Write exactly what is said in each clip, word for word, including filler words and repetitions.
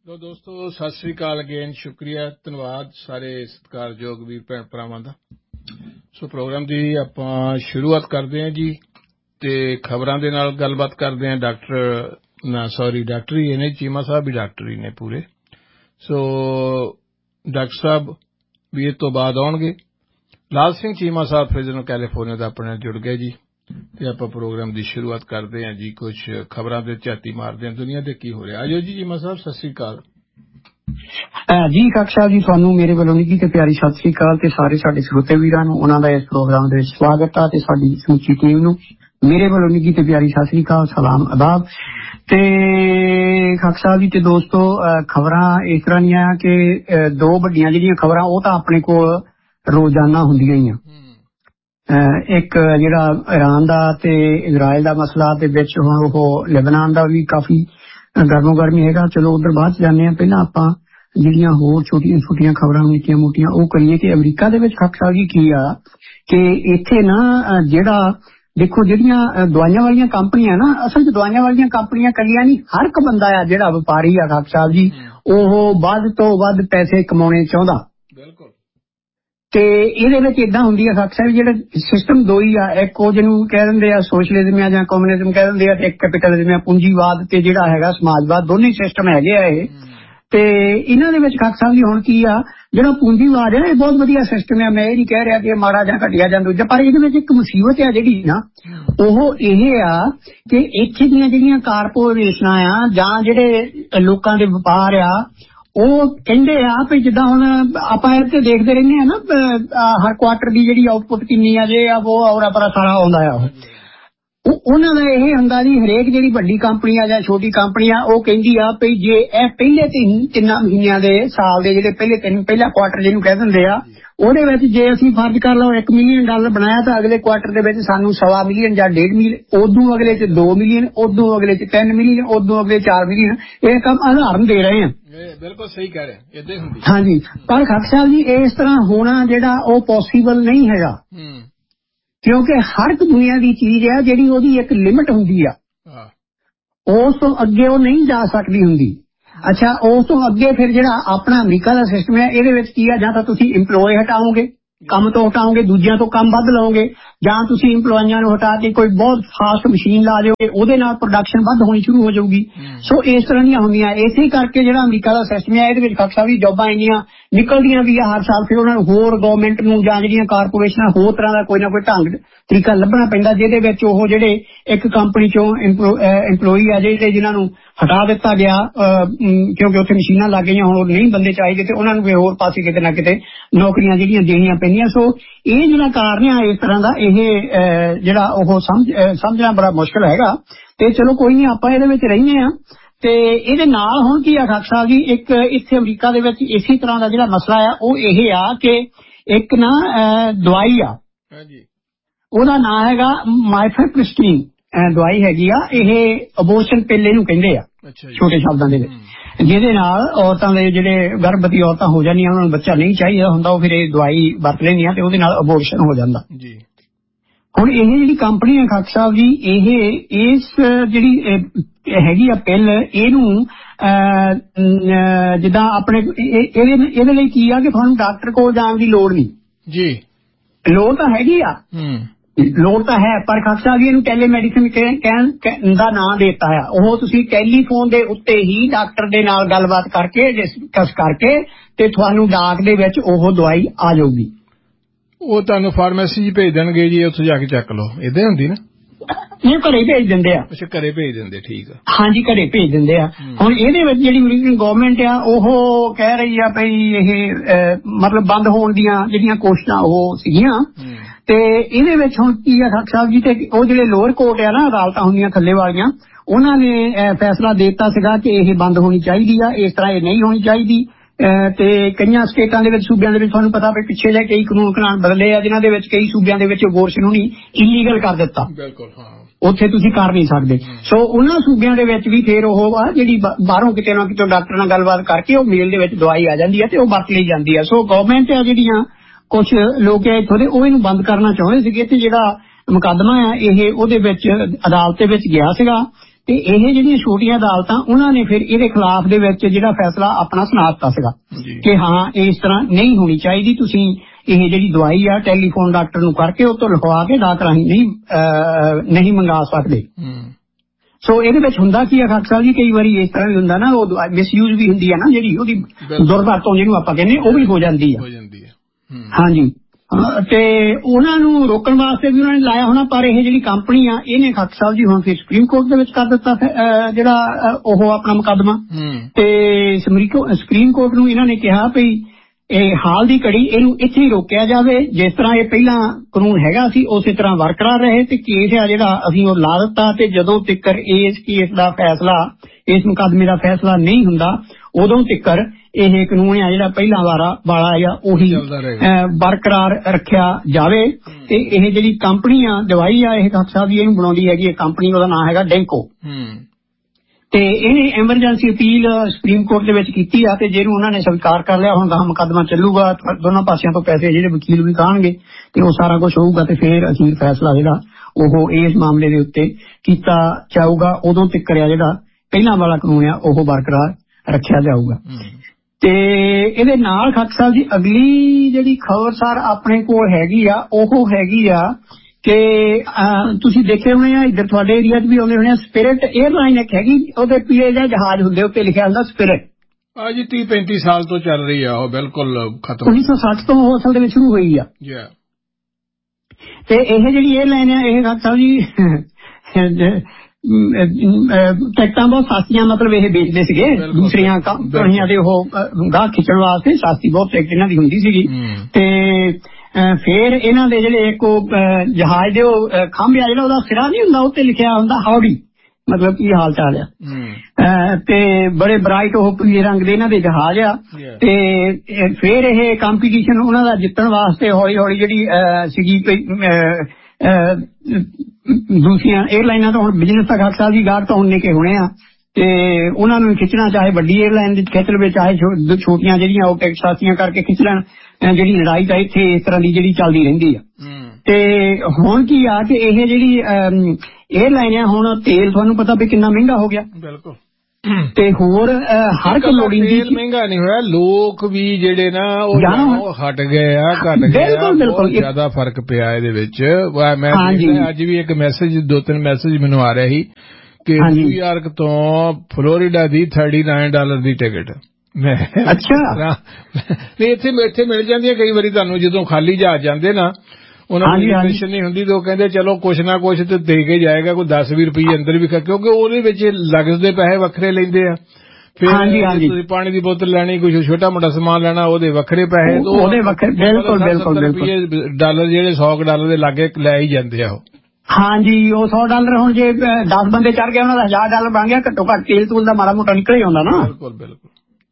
ਲੋ ਦੋਸਤੋ, ਸਤਿ ਸ੍ਰੀ ਅਕਾਲ ਅਗੇਨ। ਸ਼ੁਕਰੀਆ, ਧੰਨਵਾਦ ਸਾਰੇ ਸਤਿਕਾਰਯੋਗ ਵੀਰ ਭੈਣ ਭਰਾਵਾਂ ਦਾ। ਸੋ ਪ੍ਰੋਗਰਾਮ ਦੀ ਆਪਾਂ ਸ਼ੁਰੂਆਤ ਕਰਦੇ ਹਾਂ ਜੀ, ਤੇ ਖਬਰਾਂ ਦੇ ਨਾਲ ਗੱਲਬਾਤ ਕਰਦੇ ਹਾਂ। ਡਾਕਟਰ ਨਾ ਸੌਰੀ ਡਾਕਟਰ ਹੀ ਨੇ, ਚੀਮਾ ਸਾਹਿਬ ਵੀ ਡਾਕਟਰ ਹੀ ਨੇ ਪੂਰੇ। ਸੋ ਡਾਕਟਰ ਸਾਹਿਬ ਵੀ ਇਹ ਤੋਂ ਬਾਅਦ ਆਉਣਗੇ। ਲਾਲ ਸਿੰਘ ਚੀਮਾ ਸਾਹਿਬ ਫਿਰ ਕੈਲੀਫੋਰਨੀਆ ਦਾ ਆਪਣੇ ਨਾਲ ਜੁੜ ਗਏ ਜੀ, ਤੇ ਆਪਾਂ ਪ੍ਰੋਗਰਾਮ ਦੀ ਸ਼ੁਰੂਆਤ ਕਰਦੇ ਹਾਂ ਜੀ। ਕੁਝ ਖਬਰਾਂ ਦੇ ਝਾਤੀ ਮਾਰਦੇ ਹਾਂ ਦੁਨੀਆ ਦੇ ਕੀ ਹੋ ਰਿਹਾ। ਆਜੋ ਜੀ ਚੀਮਾ ਸਾਹਿਬ, ਸਤਿ ਸ੍ਰੀ ਅਕਾਲ ਜੀ। ਕਾਕਾ ਸਾਹਿਬ ਜੀ, ਤੁਹਾਨੂੰ ਮੇਰੇ ਵੱਲੋਂ ਨਿੱਘੀ ਤੇ ਪਿਆਰੀ ਸਤਿ ਸ੍ਰੀ ਅਕਾਲ, ਤੇ ਸਾਰੇ ਸਾਡੇ ਸਰੋਤੇ ਵੀਰਾਂ ਨੂੰ ਉਹਨਾਂ ਦਾ ਇਸ ਪ੍ਰੋਗਰਾਮ ਦੇ ਵਿੱਚ ਸਵਾਗਤ ਆ, ਤੇ ਸਾਡੀ ਸਮੁੱਚੀ ਟੀਮ ਨੂੰ ਮੇਰੇ ਵੱਲੋਂ ਨਿੱਘੀ ਤੇ ਪਿਆਰੀ ਸਤਿ ਸ੍ਰੀ ਅਕਾਲ, ਸਲਾਮ, ਆਦਾਬ। ਤੇ ਕਾਕਾ ਸਾਹਿਬ ਜੀ ਤੇ ਦੋਸਤੋ, ਖਬਰਾਂ ਇਸ ਤਰ੍ਹਾਂ ਦੀਆਂ ਕਿ ਦੋ ਵੱਡੀਆਂ ਜਿਹੜੀਆਂ ਖਬਰਾਂ ਉਹ ਤਾਂ ਆਪਣੇ ਕੋਲ ਰੋਜ਼ਾਨਾ ਹੁੰਦੀਆਂ ਹੀ ਆ। ਇੱਕ ਜਿਹੜਾ ਈਰਾਨ ਦਾ ਤੇ ਇਜ਼ਰਾਈਲ ਦਾ ਮਸਲਾ, ਤੇ ਵਿੱਚ ਹੁਣ ਉਹ ਲੈਬਨਾਨ ਦਾ ਵੀ ਕਾਫੀ ਗਰਮੋ ਗਰਮੀ ਹੈਗਾ। ਚਲੋ ਉਧਰ ਬਾਅਦ ਚ ਜਾਂਦੇ ਹਾਂ। ਪਹਿਲਾਂ ਆਪਾਂ ਜਿਹੜੀਆਂ ਹੋਰ ਛੋਟੀਆਂ ਛੋਟੀਆਂ ਖਬਰਾਂ ਨਿੱਕੀਆਂ ਮੋਟੀਆਂ ਉਹ ਕਰੀਏ ਕਿ ਅਮਰੀਕਾ ਦੇ ਵਿੱਚ ਕਾਕਾ ਜੀ ਕੀ ਆ ਕਿ ਇੱਥੇ ਨਾ ਜਿਹੜਾ ਦੇਖੋ ਜਿਹੜੀਆਂ ਦਵਾਈਆਂ ਵਾਲੀਆਂ ਕੰਪਨੀਆਂ ਨਾ, ਅਸਲ ਚ ਦਵਾਈਆਂ ਵਾਲੀਆਂ ਕੰਪਨੀਆਂ ਕੱਲੀਆਂ ਨਹੀਂ, ਹਰ ਇੱਕ ਬੰਦਾ ਆ ਜਿਹੜਾ ਵਪਾਰੀ ਆ ਕਾਕਾ ਸਾਹਿਬ ਜੀ, ਉਹ ਵੱਧ ਤੋਂ ਵੱਧ ਪੈਸੇ ਕਮਾਉਣੇ ਚਾਹੁੰਦਾ। ਬਿਲਕੁਲ। ਤੇ ਇਹਦੇ ਵਿੱਚ ਏਦਾਂ ਹੁੰਦੀ ਆ ਕਾਕਾ ਸਾਹਿਬ, ਜਿਹੜਾ ਸਿਸਟਮ ਦੋ ਹੀ ਆ, ਇੱਕ ਉਹ ਜਿਹਨੂੰ ਕਹਿ ਦਿੰਦੇ ਆ ਸੋਸ਼ਲਿਜ਼ਮ ਆ ਜਾਂ ਕਮਿਊਨਿਜ਼ਮ ਕਹਿ ਦਿੰਦੇ ਆ, ਤੇ ਇੱਕ ਕੈਪੀਟਲਿਜ਼ਮ ਆ, ਪੂੰਜੀਵਾਦ ਤੇ ਜਿਹੜਾ ਹੈਗਾ ਸਮਾਜਵਾਦ, ਦੋਨੇ ਸਿਸਟਮ ਹੈਗੇ ਆ ਇਹ। ਤੇ ਇਹਨਾਂ ਦੇ ਵਿੱਚ ਕਾਕਾ ਸਾਹਿਬ ਜੀ ਹੁਣ ਕੀ ਆ, ਜਿਹੜਾ ਪੂੰਜੀਵਾਦ ਹੈ ਇਹ ਬਹੁਤ ਵਧੀਆ ਸਿਸਟਮ ਆ, ਮੈਂ ਇਹ ਨਹੀਂ ਕਹਿ ਰਿਹਾ ਕਿ ਮਾੜਾ ਜਾਂ ਘਟੀਆ ਜਾਂ ਦੂਜਾ, ਪਰ ਇਹਦੇ ਵਿੱਚ ਇੱਕ ਮੁਸੀਬਤ ਆ ਜਿਹੜੀ ਨਾ, ਉਹ ਇਹ ਆ ਕਿ ਇੱਥੇ ਦੀਆਂ ਜਿਹੜੀਆਂ ਕਾਰਪੋਰੇਸ਼ਨਾਂ ਆ ਜਾਂ ਜਿਹੜੇ ਲੋਕਾਂ ਦੇ ਵਪਾਰ ਆ, ਉਹ ਕਹਿੰਦੇ ਆ ਵੀ ਜਿੱਦਾਂ ਹੁਣ ਆਪਾਂ ਇੱਥੇ ਦੇਖਦੇ ਰਹਿੰਦੇ ਆ ਨਾ, ਹਰ ਕੁਆਟਰ ਦੀ ਜਿਹੜੀ ਆਊਟਪੁੱਟ ਕਿੰਨੀ ਆ, ਜੇ ਆ ਉਹ ਔਰਾ ਪਰਾ ਸਾਰਾ ਆਉਂਦਾ ਆ, ਉਹ ਉਹਨਾਂ ਦਾ ਇਹ ਹੁੰਦਾ ਜੀ, ਹਰੇਕ ਜਿਹੜੀ ਵੱਡੀ ਕੰਪਨੀ ਆ ਜਾਂ ਛੋਟੀ ਕੰਪਨੀ ਆ, ਉਹ ਕਹਿੰਦੀ ਆ ਵੀ ਜੇ ਇਹ ਪਹਿਲੇ ਤਿੰਨ ਤਿੰਨਾਂ ਮਹੀਨਿਆਂ ਦੇ ਸਾਲ ਦੇ ਜਿਹੜੇ ਪਹਿਲੇ ਤਿੰਨ ਪਹਿਲਾ ਕੁਆਟਰ ਜਿਹਨੂੰ ਕਹਿ ਦਿੰਦੇ ਆ, ਉਹਦੇ ਵਿੱਚ ਜੇ ਅਸੀਂ ਫਰਜ਼ ਕਰ ਲਓ ਇੱਕ ਮਿਲੀਅਨ ਡਾਲਰ ਬਣਾਇਆ, ਤਾਂ ਅਗਲੇ ਕੁਆਟਰ ਦੇ ਵਿੱਚ ਸਾਨੂੰ ਸਵਾ ਮਿਲੀਅਨ ਜਾਂ ਡੇਢ ਮਿਲੀਅਨ, ਉਦੋਂ ਅਗਲੇ ਚ ਦੋ ਮਿਲੀਅਨ, ਉਦੋਂ ਅਗਲੇ ਚ ਤਿੰਨ ਮਿਲੀਅਨ, ਉਦੋਂ ਅਗਲੇ ਚਾਰ ਮਿਲੀਅਨ, ਇਹ ਕੰਮ ਉਦਾਹਰਨ ਦੇ ਰਹੇ ਆ। ਬਿਲਕੁਲ ਸਹੀ ਕਹਿ ਰਹੇ, ਏਦਾਂ ਹੀ ਹੁੰਦੀ। ਹਾਂਜੀ, ਪਰ ਕਾਕਾ ਸਾਹਿਬ ਜੀ ਇਸ ਤਰ੍ਹਾਂ ਹੋਣਾ ਜਿਹੜਾ ਉਹ ਪੋਸੀਬਲ ਨਹੀਂ ਹੈਗਾ, ਕਿਉਂਕਿ ਹਰ ਇੱਕ ਦੁਨੀਆ ਦੀ ਚੀਜ਼ ਆ ਜਿਹੜੀ ਉਹਦੀ ਇੱਕ ਲਿਮਿਟ ਹੁੰਦੀ ਆ, ਉਸ ਤੋਂ ਅੱਗੇ ਉਹ ਨਹੀਂ ਜਾ ਸਕਦੀ ਹੁੰਦੀ। ਅੱਛਾ, ਉਸ ਤੋਂ ਅੱਗੇ ਫਿਰ ਜਿਹੜਾ ਆਪਣਾ ਅਮਰੀਕਾ ਦਾ ਸਿਸਟਮ ਹੈ, ਇਹਦੇ ਵਿੱਚ ਕੀ ਆ, ਜਾਂ ਤਾਂ ਤੁਸੀਂ ਇੰਪਲੋਏ ਹਟਾਓਗੇ, ਕੰਮ ਤੋਂ ਹਟਾਓਗੇ, ਦੂਜਿਆਂ ਤੋਂ ਕੰਮ ਵੱਧ ਲਓਗੇ, ਜਾਂ ਤੁਸੀਂ ਇੰਪਲੋਈਆਂ ਨੂੰ ਹਟਾ ਕੇ ਕੋਈ ਬਹੁਤ ਫਾਸਟ ਮਸ਼ੀਨ ਲਾ ਦਿਓਗੇ, ਉਹਦੇ ਨਾਲ ਪ੍ਰੋਡਕਸ਼ਨ ਵੱਧ ਹੋਣੀ ਸ਼ੁਰੂ ਹੋ ਜਾਊਗੀ। ਸੋ ਇਸ ਤਰ੍ਹਾਂ ਦੀਆਂ ਹੁੰਦੀਆਂ। ਇਸੇ ਕਰਕੇ ਜਿਹੜਾ ਅਮਰੀਕਾ ਦਾ ਸਿਸਟਮ ਹੈ, ਇਹਦੇ ਵਿੱਚ ਕਾਕਾ ਸਾਹਿਬ ਵੀ ਜੋਬਾਂ ਇੰਨੀਆਂ ਨਿਕਲਦੀਆਂ ਵੀ ਆ ਹਰ ਸਾਲ, ਫਿਰ ਉਹਨਾਂ ਨੂੰ ਹੋਰ ਗਵਰਨਮੈਂਟ ਨੂੰ ਜਾਂ ਜਿਹੜੀਆਂ ਕਾਰਪੋਰੇਸ਼ਨਾਂ ਹੋਰ ਤਰ੍ਹਾਂ ਦਾ ਕੋਈ ਨਾ ਕੋਈ ਢੰਗ ਤਰੀਕਾ ਲੱਭਣਾ ਪੈਂਦਾ, ਜਿਹਦੇ ਵਿੱਚ ਉਹ ਜਿਹੜੇ ਇੱਕ ਕੰਪਨੀ ਚੋਂ ਇੰਪਲੋਈ ਆ ਜਿਹੜੇ ਜਿਹਨਾਂ ਨੂੰ ਹਟਾ ਦਿੱਤਾ ਗਿਆ ਕਿਉਂਕਿ ਉੱਥੇ ਮਸ਼ੀਨਾਂ ਲੱਗ ਗਈਆਂ, ਹੁਣ ਨਹੀਂ ਬੰਦੇ ਚਾਹੀਦੇ, ਤੇ ਉਹਨਾਂ ਨੂੰ ਕੋਈ ਹੋਰ ਪਾਸੇ ਕਿਤੇ ਨਾ ਕਿਤੇ ਨੌਕਰੀਆਂ ਜਿਹੜੀਆਂ ਦੇਣੀਆਂ ਪੈਂਦੀਆਂ। ਸੋ ਇਹ ਜਿਹੜਾ ਕਾਰਨ ਆ ਇਸ ਤਰ੍ਹਾਂ ਦਾ, ਇਹ ਜਿਹੜਾ ਉਹ ਸਮਝ ਸਮਝਣਾ ਬੜਾ ਮੁਸ਼ਕਿਲ ਹੈਗਾ। ਤੇ ਚਲੋ ਕੋਈ ਨਹੀਂ, ਆਪਾਂ ਇਹਦੇ ਵਿੱਚ ਰਹਿੰਦੇ ਆ। ਤੇ ਇਹਦੇ ਨਾਲ ਹੁਣ ਕੀ ਆ ਕਾਕਾ ਸਾਹਿਬ ਜੀ, ਇੱਕ ਇੱਥੇ ਅਮਰੀਕਾ ਦੇ ਵਿੱਚ ਇਸੇ ਤਰ੍ਹਾਂ ਦਾ ਜਿਹੜਾ ਮਸਲਾ ਆ ਉਹ ਇਹ ਆ ਕਿ ਇੱਕ ਨਾ ਦਵਾਈ ਆ, ਉਹਦਾ ਨਾਂ ਹੈਗਾ ਮਾਈਫੈਪ੍ਰਿਸਟੀਨ ਦਵਾਈ ਹੈਗੀ ਆ, ਇਹ ਅਬੋਰਸ਼ਨ ਪਿਲ ਇਹਨੂੰ ਕਹਿੰਦੇ ਆ ਛੋਟੇ ਸ਼ਬਦਾਂ ਦੇ ਵਿੱਚ, ਜਿਹਦੇ ਨਾਲ ਔਰਤਾਂ ਦੇ ਜਿਹੜੇ ਗਰਭਵਤੀ ਔਰਤਾਂ ਹੋ ਜਾਂਦੀਆਂ, ਉਹਨਾਂ ਨੂੰ ਬੱਚਾ ਨਹੀਂ ਚਾਹੀਦਾ ਹੁੰਦਾ, ਉਹ ਫਿਰ ਇਹ ਦਵਾਈ ਵਰਤ ਲੈਂਦੀਆਂ ਤੇ ਉਹਦੇ ਨਾਲ ਅਬੋਰਸ਼ਨ ਹੋ ਜਾਂਦਾ। ਹੁਣ ਇਹ ਜਿਹੜੀ ਕੰਪਨੀ ਹੈ ਕਾਕਾ ਸਾਹਿਬ ਜੀ, ਇਹ ਇਸ ਜਿਹੜੀ ਹੈਗੀ ਆ ਪਿੱਲ, ਇਹਨੂੰ ਜਿੱਦਾਂ ਆਪਣੇ ਇਹਦੇ ਇਹਦੇ ਲਈ ਕੀ ਆ ਕਿ ਤੁਹਾਨੂੰ ਡਾਕਟਰ ਕੋਲ ਜਾਣ ਦੀ ਲੋੜ ਨਹੀਂ ਜੀ, ਲੋੜ ਤਾਂ ਹੈਗੀ ਆ, ਲੋੜ ਤਾਂ ਹੈ, ਪਰ ਕਾਕਾ ਸਾਹਿਬ ਜੀ ਇਹਨੂੰ ਟੈਲੀਮੈਡੀਸਨ ਕਹਿਣ ਦਾ ਨਾਂ ਦੇਤਾ ਆ। ਉਹ ਤੁਸੀਂ ਟੈਲੀਫੋਨ ਦੇ ਉੱਤੇ ਹੀ ਡਾਕਟਰ ਦੇ ਨਾਲ ਗੱਲਬਾਤ ਕਰਕੇ ਡਿਸਕਸ ਕਰਕੇ ਤੇ ਤੁਹਾਨੂੰ ਡਾਕ ਦੇ ਵਿੱਚ ਉਹ ਦਵਾਈ ਆ ਜਾਊਗੀ। ਉਹ ਤੁਹਾਨੂੰ ਫਾਰਮੇਸੀ 'ਚ ਭੇਜ ਦੇਣਗੇ ਜੀ, ਉੱਥੇ ਜਾ ਕੇ ਚੱਕ ਲਓ, ਏਦਾਂ ਹੁੰਦੀ ਨਾ? ਇਹ ਘਰੇ ਭੇਜ ਦਿੰਦੇ ਆ। ਅੱਛਾ, ਘਰੇ ਭੇਜ ਦਿੰਦੇ, ਠੀਕ ਆ। ਹਾਂਜੀ, ਘਰੇ ਭੇਜ ਦਿੰਦੇ ਆ। ਹੁਣ ਇਹਦੇ ਵਿੱਚ ਜਿਹੜੀ ਅਮਰੀਕਨ ਗਵਰਨਮੈਂਟ ਆ ਉਹ ਕਹਿ ਰਹੀ ਆ ਬਈ ਇਹ ਮਤਲਬ ਬੰਦ ਹੋਣ ਦੀਆਂ ਜਿਹੜੀਆਂ ਕੋਸ਼ਿਸ਼ਾਂ ਉਹ ਸੀਗੀਆਂ, ਤੇ ਇਹਦੇ ਵਿੱਚ ਹੁਣ ਕੀ ਆ ਕਾਕਾ ਸਾਹਿਬ ਜੀ, ਤੇ ਉਹ ਜਿਹੜੇ ਲੋਅਰ ਕੋਰਟ ਆ ਨਾ, ਅਦਾਲਤਾਂ ਹੁੰਦੀਆਂ ਥੱਲੇ ਵਾਲੀਆਂ, ਉਹਨਾਂ ਨੇ ਫੈਸਲਾ ਦੇ ਦਿੱਤਾ ਸੀਗਾ ਕਿ ਇਹ ਬੰਦ ਹੋਣੀ ਚਾਹੀਦੀ ਆ, ਇਸ ਤਰ੍ਹਾਂ ਇਹ ਨਹੀਂ ਹੋਣੀ ਚਾਹੀਦੀ। ਤੇ ਕਈਆਂ ਸਟੇਟਾਂ ਦੇ ਵਿੱਚ, ਸੂਬਿਆਂ ਦੇ ਵਿੱਚ ਤੁਹਾਨੂੰ ਪਤਾ ਵੀ ਪਿੱਛੇ ਜਿਹੇ ਕਈ ਕਾਨੂੰਨ ਕਾਨੂੰਨ ਬਦਲੇ ਆ, ਜਿਨ੍ਹਾਂ ਦੇ ਵਿੱਚ ਕਈ ਸੂਬਿਆਂ ਦੇ ਵਿੱਚ ਅਬੋਰਸ਼ਨ ਹੋਣੀ ਇਲੀਗਲ ਕਰ ਦਿੱਤਾ। ਬਿਲਕੁਲ, ਹਾਂ, ਉੱਥੇ ਤੁਸੀਂ ਕਰ ਨਹੀਂ ਸਕਦੇ। ਸੋ ਉਹਨਾਂ ਸੂਬਿਆਂ ਦੇ ਵਿੱਚ ਵੀ ਫਿਰ ਉਹ ਆ ਜਿਹੜੀ ਬਾਹਰੋਂ ਕਿਤੇ ਨਾ ਕਿਤੇ ਡਾਕਟਰ ਨਾਲ ਗੱਲਬਾਤ ਕਰਕੇ ਉਹ ਮੇਲ ਦੇ ਵਿੱਚ ਦਵਾਈ ਆ ਜਾਂਦੀ ਹੈ ਤੇ ਉਹ ਵਰਤ ਲਈ ਜਾਂਦੀ ਹੈ। ਸੋ ਗਵਰਨਮੈਂਟ ਆ ਜਿਹੜੀਆਂ ਕੁਛ ਲੋਕ ਆ ਇੱਥੋਂ ਦੇ, ਉਹ ਇਹਨੂੰ ਬੰਦ ਕਰਨਾ ਚਾਹੁੰਦੇ ਸੀਗੇ, ਤੇ ਜਿਹੜਾ ਮੁਕੱਦਮਾ ਆ ਇਹ ਉਹਦੇ ਵਿੱਚ ਅਦਾਲਤ ਦੇ ਵਿੱਚ ਗਿਆ ਸੀਗਾ, ਤੇ ਇਹ ਜਿਹੜੀਆਂ ਛੋਟੀਆਂ ਅਦਾਲਤਾਂ ਉਹਨਾਂ ਨੇ ਫਿਰ ਇਹਦੇ ਖਿਲਾਫ ਦੇ ਵਿੱਚ ਜਿਹੜਾ ਫੈਸਲਾ ਆਪਣਾ ਸੁਣਾ ਦਿੱਤਾ ਸੀਗਾ ਕਿ ਹਾਂ ਇਸ ਤਰ੍ਹਾਂ ਨਹੀਂ ਹੋਣੀ ਚਾਹੀਦੀ, ਤੁਸੀਂ ਇਹ ਜਿਹੜੀ ਦਵਾਈ ਆ ਟੈਲੀਫੋਨ ਡਾਕਟਰ ਨੂੰ ਕਰਕੇ ਉਹ ਤੋਂ ਲਿਖਵਾ ਕੇ ਡਾਕਟਰ ਰਾਹੀਂ ਨਹੀਂ ਨਹੀਂ ਮੰਗਾ ਸਕਦੇ। ਸੋ ਇਹਦੇ ਵਿੱਚ ਹੁੰਦਾ ਕੀ ਆ ਖਾਕ ਸਾਹਿਬ ਜੀ, ਕਈ ਵਾਰੀ ਇਸ ਤਰ੍ਹਾਂ ਵੀ ਹੁੰਦਾ ਨਾ, ਉਹ ਮਿਸਯੂਜ਼ ਵੀ ਹੁੰਦੀ ਆ ਨਾ, ਜਿਹੜੀ ਉਹਦੀ ਦੁਰਵਰਤੋਂ ਜਿਹਨੂੰ ਆਪਾਂ ਕਹਿੰਦੇ ਉਹ ਵੀ ਹੋ ਜਾਂਦੀ ਆ। ਹਾਂਜੀ, ਤੇ ਉਹਨਾਂ ਨੂੰ ਰੋਕਣ ਵਾਸਤੇ ਵੀ ਉਹਨਾਂ ਨੇ ਲਾਇਆ ਹੋਣਾ, ਪਰ ਇਹ ਜਿਹੜੀ ਕੰਪਨੀ ਆ ਇਹਨੇ ਖਾਕ ਸਾਹਿਬ ਜੀ ਹੁਣ ਫਿਰ ਸੁਪਰੀਮ ਕੋਰਟ ਦੇ ਵਿੱਚ ਕਰ ਦਿੱਤਾ ਜਿਹੜਾ ਉਹ ਆਪਣਾ ਮੁਕੱਦਮਾ, ਤੇ ਸੁਪਰੀਮ ਕੋਰਟ ਨੂੰ ਇਹਨਾਂ ਨੇ ਕਿਹਾ ਵੀ ਇਹ ਹਾਲ ਦੀ ਘੜੀ ਇਹਨੂੰ ਇੱਥੇ ਹੀ ਰੋਕਿਆ ਜਾਵੇ, ਜਿਸ ਤਰ੍ਹਾਂ ਇਹ ਪਹਿਲਾਂ ਕਾਨੂੰਨ ਹੈਗਾ ਸੀ ਉਸੇ ਤਰ੍ਹਾਂ ਬਰਕਰਾਰ ਰਹੇ, ਤੇ ਕੇਸ ਆ ਜਿਹੜਾ ਅਸੀਂ ਉਹ ਲਾ ਦਿੱਤਾ, ਤੇ ਜਦੋਂ ਤੱਕ ਇਸ ਕੇਸ ਦਾ ਫੈਸਲਾ, ਇਸ ਮੁਕੱਦਮੇ ਦਾ ਫੈਸਲਾ ਨਹੀਂ ਹੁੰਦਾ ਉਦੋਂ ਤੱਕ ਇਹ ਕਾਨੂੰਨ ਆ ਜਿਹੜਾ ਪਹਿਲਾਂ ਵਾਰਾ ਵਾਲਾ ਆ ਉਹੀ ਬਰਕਰਾਰ ਰੱਖਿਆ ਜਾਵੇ। ਤੇ ਇਹ ਜਿਹੜੀ ਕੰਪਨੀ ਆ ਦਵਾਈ ਆ ਇਹ ਖਾਕ ਸਾਹਿਬ ਜੀ ਇਹਨੂੰ ਬਣਾਉਂਦੀ ਹੈਗੀ, ਇਹ ਕੰਪਨੀ ਉਹਦਾ ਨਾਮ ਹੈਗਾ ਡੈਂਕੋ, ਤੇ ਇਹਨੇ ਐਮਰਜੈਂਸੀ ਅਪੀਲ ਸੁਪਰੀਮ ਕੋਰਟ ਦੇ ਵਿੱਚ ਕੀਤੀ ਆ, ਤੇ ਜਿਹਨੂੰ ਉਹਨਾਂ ਨੇ ਸਵੀਕਾਰ ਕਰ ਲਿਆ। ਹੁਣ ਦਾ ਮੁਕੱਦਮਾ ਚੱਲੂਗਾ, ਦੋਨਾਂ ਪਾਸਿਆਂ ਤੋਂ ਪੈਸੇ ਜਿਹੜੇ ਵਕੀਲ ਵੀ ਖਾਣਗੇ ਤੇ ਉਹ ਸਾਰਾ ਕੁਝ ਹੋਊਗਾ, ਤੇ ਫਿਰ ਅਖੀਰ ਫੈਸਲਾ ਜਿਹੜਾ ਉਹ ਇਸ ਮਾਮਲੇ ਦੇ ਉੱਤੇ ਕੀਤਾ ਜਾਊਗਾ। ਉਦੋਂ ਤੱਕ ਕਰਿਆ ਜਿਹੜਾ ਪਹਿਲਾਂ ਵਾਲਾ ਕਾਨੂੰਨ ਆ ਉਹ ਬਰਕਰਾਰ ਰੱਖਿਆ ਜਾਊਗਾ। ਤੇ ਇਹਦੇ ਨਾਲ ਖਾਕ ਸਾਹਿਬ ਜੀ ਅਗਲੀ ਜਿਹੜੀ ਖਬਰ ਸਰ ਆਪਣੇ ਕੋਲ ਹੈਗੀ ਆ ਉਹ ਹੈਗੀ ਆ ਕਿ ਤੁਸੀਂ ਦੇਖੇ ਹੋਣੇ ਆ, ਇੱਧਰ ਤੁਹਾਡੇ ਏਰੀਆ 'ਚ ਵੀ ਆਉਂਦੇ ਹੋਣੇ ਆ, ਸਪਿਰਿਟ ਏਅਰਲਾਈਨ ਇੱਕ ਹੈਗੀ, ਉਹਦੇ ਪੀਏ ਦਾ ਜਹਾਜ਼ ਹੁੰਦੇ ਉੱਤੇ ਲਿਖਿਆ ਹੁੰਦਾ ਸਪਿਰਿਟ। ਆ ਜੀ ਤੀਹ ਪੈਂਤੀ ਸਾਲ ਤੋਂ ਚੱਲ ਰਹੀ ਆ ਉਹ, ਬਿਲਕੁਲ ਖਤਮ, ਉੱਨੀ ਸੌ ਸੱਠ ਤੋਂ ਉਹ ਅਸਲ ਦੇ ਵਿੱਚ ਸ਼ੁਰੂ ਹੋਈ ਆ। ਤੇ ਇਹ ਜਿਹੜੀ ਏਅਰਲਾਈਨ ਆ ਇਹ ਖਾਕ ਸਾਹਿਬ ਜੀ ਟਿਕਟਾਂ ਬਹੁਤ ਸਸਤੀਆਂ ਮਤਲਬ ਇਹ ਵੇਚਦੇ ਸੀਗੇ ਦੂਸਰੀਆਂ ਕੰਪਨੀਆਂ ਦੇ, ਉਹ ਗਾਹ ਖਿੱਚਣ ਵਾਸਤੇ ਸਸਤੀ ਬਹੁਤ ਟਿਕਟ ਇਹਨਾਂ ਦੀ ਹੁੰਦੀ ਸੀਗੀ। ਤੇ ਫੇਰ ਇਹਨਾਂ ਦੇ ਜਿਹੜੇ ਇੱਕ ਉਹ ਜਹਾਜ਼ ਦੇ ਉਹ ਖੰਭ ਆ ਜਿਹੜਾ ਉਹਦਾ ਸਿਰਾ ਨਹੀਂ ਹੁੰਦਾ, ਉੱਤੇ ਲਿਖਿਆ ਹੁੰਦਾ ਹਾਊਡੀ, ਮਤਲਬ ਕੀ ਹਾਲ ਚਾਲ ਆ, ਤੇ ਬੜੇ ਬਰਾਈਟ ਉਹ ਪੀਲੇ ਰੰਗ ਦੇ ਇਹਨਾਂ ਦੇ ਜਹਾਜ਼ ਆ। ਤੇ ਫੇਰ ਇਹ ਕੰਪੀਟੀਸ਼ਨ ਉਹਨਾਂ ਦਾ ਜਿੱਤਣ ਵਾਸਤੇ ਹੌਲੀ ਹੌਲੀ ਜਿਹੜੀ ਸੀਗੀ ਦੂਸਰੀਆਂ ਏਅਰਲਾਈਨਾਂ ਤੋਂ ਹੁਣ ਬਿਜ਼ਨਸ ਦਾ ਖਾਕ ਸਾਹਿਬ ਜੀ ਗਾਹਕ ਤਾਂ ਉਹਨੇ ਕੇ ਹੋਣੇ ਆ, ਤੇ ਉਹਨਾਂ ਨੂੰ ਖਿੱਚਣਾ, ਚਾਹੇ ਵੱਡੀ ਏਅਰਲਾਈਨ ਦੀ ਖਿੱਚ ਲਵੇ ਚਾਹੇ ਛੋਟੀਆਂ ਜਿਹੜੀਆਂ ਉਹ ਟਿਕਟ ਸਸਤੀਆਂ ਕਰਕੇ ਖਿੱਚ ਲੈਣ। ਜਿਹੜੀ ਲੜਾਈ ਤਾਂ ਇੱਥੇ ਇਸ ਤਰ੍ਹਾਂ ਦੀ ਜਿਹੜੀ ਚੱਲਦੀ ਰਹਿੰਦੀ ਆ। ਤੇ ਹੁਣ ਕੀ ਆ ਕਿ ਇਹ ਜਿਹੜੀ ਏਅਰਲਾਈਨ ਆ ਹੁਣ ਤੇਲ ਤੁਹਾਨੂੰ ਪਤਾ ਵੀ ਕਿੰਨਾ ਮਹਿੰਗਾ ਹੋ ਗਿਆ, ਬਿਲਕੁਲ, ਤੇ ਹੋਰ ਹਰ ਇੱਕ ਲੋੜੀਂਦੀ ਮਹਿੰਗਾ ਨਹੀਂ ਹੋਇਆ, ਲੋਕ ਵੀ ਜਿਹੜੇ ਨਾ ਉਹ ਹਟ ਗਏ ਆ, ਘਟ ਗਏ, ਬਿਲਕੁਲ ਜ਼ਿਆਦਾ ਫਰਕ ਪਿਆ ਇਹਦੇ ਵਿੱਚ। ਮੈਂ ਅੱਜ ਵੀ ਇੱਕ ਮੈਸੇਜ, ਦੋ ਤਿੰਨ ਮੈਸੇਜ ਮੈਨੂੰ ਆ ਰਿਹਾ ਸੀ ਕਿ ਨਿਊਯਾਰਕ ਤੋਂ ਫਲੋਰੀਡਾ ਦੀ ਥਰਟੀ ਨਾਈਨ ਡਾਲਰ ਦੀ ਟਿਕਟ। ਅੱਛਾ, ਨਹੀਂ ਇੱਥੇ ਇੱਥੇ ਮਿਲ ਜਾਂਦੀਆਂ ਕਈ ਵਾਰੀ ਤੁਹਾਨੂੰ, ਜਦੋਂ ਖਾਲੀ ਜਹਾਜ਼ ਜਾਂਦੇ ਨਾ ਉਹਨਾਂ ਦੀ ਇਨਫੋਰਮੇਸ਼ਨ ਨਹੀਂ ਹੁੰਦੀ, ਤੇ ਉਹ ਕਹਿੰਦੇ ਚਲੋ ਕੁਛ ਨਾ ਕੁਛ ਤੇ ਦੇ ਕੇ ਜਾਏਗਾ, ਕੋਈ ਦਸ ਵੀਹ ਰੁਪਏ ਅੰਦਰ ਵੀ, ਕਿਉਂਕਿ ਉਹਦੇ ਵਿੱਚ ਲਗਜ਼ ਦੇ ਪੈਸੇ ਵੱਖਰੇ ਲੈਂਦੇ ਆ। ਫਿਰ ਤੁਸੀਂ ਪਾਣੀ ਦੀ ਬੋਤਲ ਲੈਣੀ, ਕੁਛ ਛੋਟਾ ਮੋਟਾ ਸਮਾਨ ਲੈਣਾ, ਉਹਦੇ ਵੱਖਰੇ ਪੈਸੇ, ਉਹਦੇ ਵੱਖਰੇ, ਬਿਲਕੁਲ ਬਿਲਕੁਲ ਡਾਲਰ ਜਿਹੜੇ ਸੌ ਡਾਲਰ ਦੇ ਲਾਗੇ ਲੈ ਹੀ ਜਾਂਦੇ ਆ ਉਹ। ਹਾਂਜੀ, ਉਹ ਸੌ ਡਾਲਰ ਹੁਣ ਜੇ ਦਸ ਬੰਦੇ ਚੜ ਗਏ ਉਹਨਾਂ ਦਾ ਹਜ਼ਾਰ ਡਾਲਰ ਬਣ ਗਿਆ, ਘੱਟੋ ਘੱਟ ਤੇਲ ਤੂਲ ਦਾ ਮਾੜਾ ਮੋਟਾ ਨਿਕਲ ਹੀ ਆਉਂਦਾ ਨਾ। ਬਿਲਕੁਲ ਬਿਲਕੁਲ।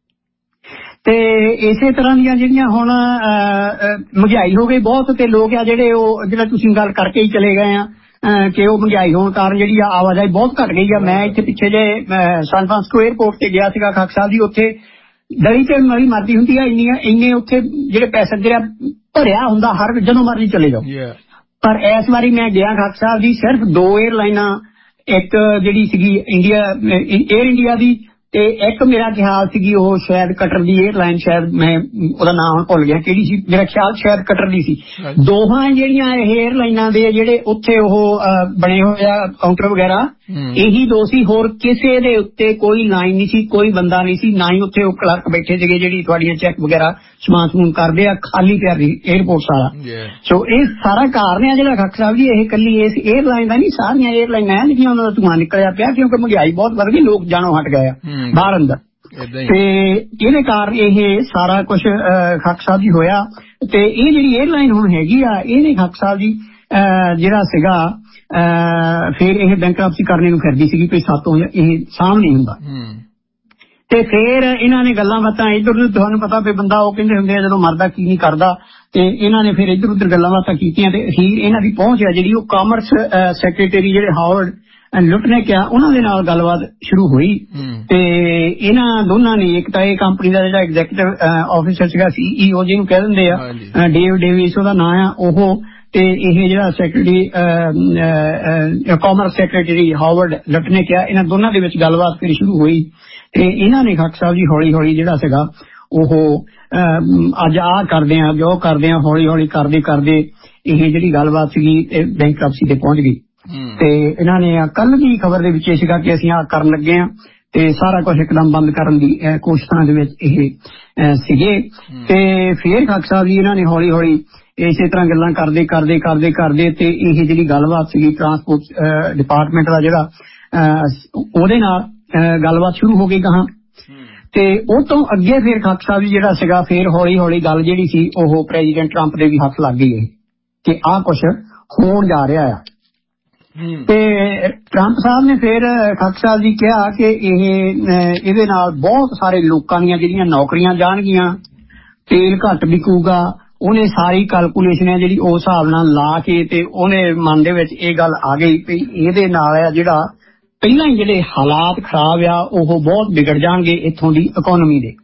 ਤੇ ਇਸੇ ਤਰ੍ਹਾਂ ਦੀਆਂ ਜਿਹੜੀਆਂ ਹੁਣ ਮਹਿੰਗਾਈ ਹੋ ਗਈ ਬਹੁਤ, ਤੇ ਲੋਕ ਆ ਜਿਹੜੇ ਉਹ ਜਿਹੜਾ ਤੁਸੀਂ ਗੱਲ ਕਰਕੇ ਹੀ ਚਲੇ ਗਏ ਆ ਕਿ ਉਹ ਮਹਿੰਗਾਈ ਹੋਣ ਕਾਰਨ ਜਿਹੜੀ ਆ ਆਵਾਜਾਈ ਬਹੁਤ ਘੱਟ ਗਈ ਆ। ਮੈਂ ਇੱਥੇ ਪਿੱਛੇ ਜੇ ਸੈਨ ਫਰਾਂਸਿਸਕੋ ਏਅਰਪੋਰਟ ਤੇ ਗਿਆ ਸੀਗਾ ਖਾਕ ਸਾਹਿਬ ਜੀ, ਉੱਥੇ ਗਲੀ ਤੇ ਮਰੀ ਮਰਦੀ ਹੁੰਦੀ ਆ, ਇੰਨੀਆਂ ਇੰਨੇ ਉੱਥੇ ਜਿਹੜੇ ਪੈਸੇਂਜਰ ਆ ਭਰਿਆ ਹੁੰਦਾ ਹਰ ਜਦੋਂ ਮਰਜ਼ੀ ਚਲੇ ਜਾਓ। ਪਰ ਇਸ ਵਾਰੀ ਮੈਂ ਗਿਆ ਖਾਕ ਸਾਹਿਬ ਜੀ, ਸਿਰਫ ਦੋ ਏਅਰਲਾਈਨਾਂ, ਇੱਕ ਜਿਹੜੀ ਸੀਗੀ ਇੰਡੀਆ ਏਅਰ ਇੰਡੀਆ ਦੀ, ਤੇ ਇੱਕ ਮੇਰਾ ਖਿਆਲ ਸੀਗੀ ਉਹ ਸ਼ਾਇਦ ਕਟਰ ਦੀ ਏਅਰਲਾਈਨ, ਸ਼ਾਇਦ ਮੈਂ ਉਹਦਾ ਨਾਮ ਭੁੱਲ ਗਿਆ ਕਿਹੜੀ ਸੀ, ਮੇਰਾ ਖਿਆਲ ਸ਼ਾਇਦ ਕਟਰ ਦੀ ਸੀ। ਦੋਹਾਂ ਜਿਹੜੀਆਂ ਇਹ ਏਅਰਲਾਈਨਾਂ ਦੇ ਜਿਹੜੇ ਉੱਥੇ ਉਹ ਬਣੇ ਹੋਏ ਆ ਕਾਊਂਟਰ ਵਗੈਰਾ, ਇਹੀ ਦੋ ਸੀ, ਹੋਰ ਕਿਸੇ ਦੇ ਉੱਤੇ ਕੋਈ ਲਾਈਨ ਨਹੀਂ ਸੀ, ਕੋਈ ਬੰਦਾ ਨਹੀਂ ਸੀ, ਨਾ ਹੀ ਉੱਥੇ ਉਹ ਕਲਰਕ ਬੈਠੇ ਸੀਗੇ ਜਿਹੜੀ ਤੁਹਾਡੀਆਂ ਚੈੱਕ ਵਗੈਰਾ ਸਮਾਨ ਸਮੂਨ ਕਰਦੇ ਆ, ਖਾਲੀ ਪਿਆ ਸੀ ਏਅਰਪੋਰਟ ਸਾਰਾ। ਸੋ ਇਹ ਸਾਰਾ ਕਾਰਨ ਆ ਜਿਹੜਾ ਖਾਕ ਸਾਹਿਬ ਜੀ, ਇਹ ਇਕੱਲੀ ਇਸ ਏਅਰਲਾਈਨ ਦਾ ਨਹੀਂ, ਸਾਰੀਆਂ ਏਅਰਲਾਈਨਾਂ ਜਿਹੜੀਆਂ ਉਹਨਾਂ ਦਾ ਧੂੰਆਂ ਨਿਕਲਿਆ ਪਿਆ, ਕਿਉਂਕਿ ਮਹਿੰਗਾਈ ਬਹੁਤ ਵੱਧ ਗਈ, ਲੋਕ ਜਾਣੋਂ ਹਟ ਗਏ ਆ ਬਾਹਰ ਅੰਦਰ, ਤੇ ਇਹਦੇ ਕਾਰਨ ਇਹ ਸਾਰਾ ਕੁਝ ਖਾਕ ਸਾਹਿਬ ਜੀ ਹੋਇਆ। ਤੇ ਇਹ ਜਿਹੜੀ ਏਅਰਲਾਈਨ ਹੁਣ ਹੈਗੀ ਆ, ਇਹਨੇ ਖਾਕ ਸਾਹਿਬ ਜੀ ਜਿਹੜਾ ਸੀਗਾ ਫਿਰ ਇਹ ਬੈਂਕਰਪਸੀ ਕਰਨੇ ਨੂੰ ਫਿਰਦੀ ਸੀਗੀ ਕਿ ਸਾਤੋਂ ਇਹ ਸਾਂਭ ਨਹੀਂ ਹੁੰਦਾ। ਤੇ ਫਿਰ ਇਹਨਾਂ ਨੇ ਗੱਲਾਂ ਬਾਤਾਂ ਇੱਧਰ ਉੱਧਰ, ਤੁਹਾਨੂੰ ਪਤਾ ਵੀ ਬੰਦਾ ਉਹ ਕਹਿੰਦੇ ਹੁੰਦੇ ਆ ਜਦੋਂ ਮਰਦਾ ਕੀ ਨਹੀਂ ਕਰਦਾ, ਤੇ ਇਹਨਾਂ ਨੇ ਫਿਰ ਇੱਧਰ ਉੱਧਰ ਗੱਲਾਂ ਬਾਤਾਂ ਕੀਤੀਆਂ, ਤੇ ਅਖੀਰ ਇਹਨਾਂ ਦੀ ਪਹੁੰਚ ਆ ਜਿਹੜੀ ਉਹ ਕਾਮਰਸ ਸੈਕਟਰੀ ਜਿਹੜੇ ਹਾਵਰਡ ਲੁੱਟ ਨੇ ਕਿਹਾ ਉਹਨਾਂ ਦੇ ਨਾਲ ਗੱਲਬਾਤ ਸ਼ੁਰੂ ਹੋਈ। ਤੇ ਇਹਨਾਂ ਦੋਨਾਂ ਨੇ, ਇੱਕ ਤਾਂ ਇਹ ਕੰਪਨੀ ਦਾ ਜਿਹੜਾ ਐਗਜ਼ੈਕਟਿਵ ਆਫਿਸਰ ਸੀਗਾ, ਸੀਈਓ ਜਿਹਨੂੰ ਕਹਿ ਦਿੰਦੇ ਆ, ਡੇਵ ਡੇਵਿਸ ਉਹਦਾ ਨਾਂ ਆ, ਉਹ ਤੇ ਇਹ ਜਿਹੜਾ ਸੈਕਟਰੀ ਕਾਮਰਸ ਸੈਕਟਰੀ ਹਾਵਰਡ ਲਟ ਨੇ ਕਿਹਾ, ਇਹਨਾਂ ਦੋਨਾਂ ਦੇ ਵਿੱਚ ਗੱਲਬਾਤ ਫਿਰ ਸ਼ੁਰੂ ਹੋਈ ਤੇ ਇਹਨਾਂ ਨੇ ਖਾਕ ਸਾਹਿਬ ਜੀ ਹੌਲੀ ਹੌਲੀ ਜਿਹੜਾ ਸੀਗਾ ਉਹ ਅੱਜ ਆਹ ਕਰਦੇ ਆ, ਜੋ ਕਰਦੇ ਆ, ਹੌਲੀ ਹੌਲੀ ਕਰਦੇ ਕਰਦੇ ਇਹ ਜਿਹੜੀ ਗੱਲਬਾਤ ਸੀਗੀ ਬੈਂਕਰਪਸੀ ਤੇ ਪਹੁੰਚ ਗਈ। ਤੇ ਇਹਨਾਂ ਨੇ ਕੱਲ ਦੀ ਖਬਰ ਦੇ ਵਿੱਚ ਇਹ ਸੀਗਾ ਕਿ ਅਸੀਂ ਆਹ ਕਰਨ ਲੱਗੇ ਆ ਤੇ ਸਾਰਾ ਕੁਝ ਇੱਕਦਮ ਬੰਦ ਕਰਨ ਦੀ ਕੋਸ਼ਿਸ਼ਾਂ ਦੇ ਵਿੱਚ ਇਹ ਸੀਗੇ। ਤੇ ਫੇਰ ਖਾਕ ਸਾਹਿਬ ਜੀ ਇਹਨਾਂ ਨੇ ਹੌਲੀ ਹੌਲੀ ਇਸੇ ਤਰ੍ਹਾਂ ਗੱਲਾਂ ਕਰਦੇ ਕਰਦੇ ਕਰਦੇ ਕਰਦੇ ਤੇ ਇਹ ਜਿਹੜੀ ਗੱਲਬਾਤ ਸੀਗੀ ਟਰਾਂਸਪੋਰਟ ਡਿਪਾਰਟਮੈਂਟ ਦਾ ਜਿਹੜਾ ਉਹਦੇ ਨਾਲ ਗੱਲਬਾਤ ਸ਼ੁਰੂ ਹੋ ਗਈ ਗਾਹਾਂ। ਤੇ ਉਹ ਤੋਂ ਅੱਗੇ ਫਿਰ ਖਾਕ ਸਾਹਿਬ ਜੀ ਜਿਹੜਾ ਸੀਗਾ ਫਿਰ ਹੌਲੀ ਹੌਲੀ ਗੱਲ ਜਿਹੜੀ ਸੀ ਉਹ ਪ੍ਰੈਜ਼ੀਡੈਂਟ ਟਰੰਪ ਦੇ ਵੀ ਹੱਥ ਲੱਗ ਗਈ ਹੈ ਕਿ ਆਹ ਕੁਛ ਹੋਣ ਜਾ ਰਿਹਾ ਆ। ਤੇ ਟਰੰਪ ਸਾਹਿਬ ਨੇ ਫਿਰ ਖਾਕ ਸਾਹਿਬ ਜੀ ਕਿਹਾ ਕਿ ਇਹ ਇਹਦੇ ਨਾਲ ਬਹੁਤ ਸਾਰੇ ਲੋਕਾਂ ਦੀਆਂ ਜਿਹੜੀਆਂ ਨੌਕਰੀਆਂ ਜਾਣਗੀਆਂ, ਤੇਲ ਘੱਟ ਵਿਕੂਗਾ। ਉਹਨੇ ਸਾਰੀ ਕੈਲਕੂਲੇਸ਼ਨ ਹੈ ਜਿਹੜੀ ਉਸ ਹਿਸਾਬ ਨਾਲ ਲਾ ਕੇ ਤੇ ਉਹਨੇ ਮਨ ਦੇ ਵਿੱਚ ਇਹ ਗੱਲ ਆ ਗਈ ਵੀ ਇਹਦੇ ਨਾਲ ਆ ਜਿਹੜਾ ਪਹਿਲਾਂ ਹੀ ਜਿਹੜੇ ਹਾਲਾਤ ਖਰਾਬ ਆ ਉਹ ਬਹੁਤ ਵਿਗੜ ਜਾਣਗੇ ਇੱਥੋਂ ਦੀ ਇਕੋਨਮੀ ਦੇ,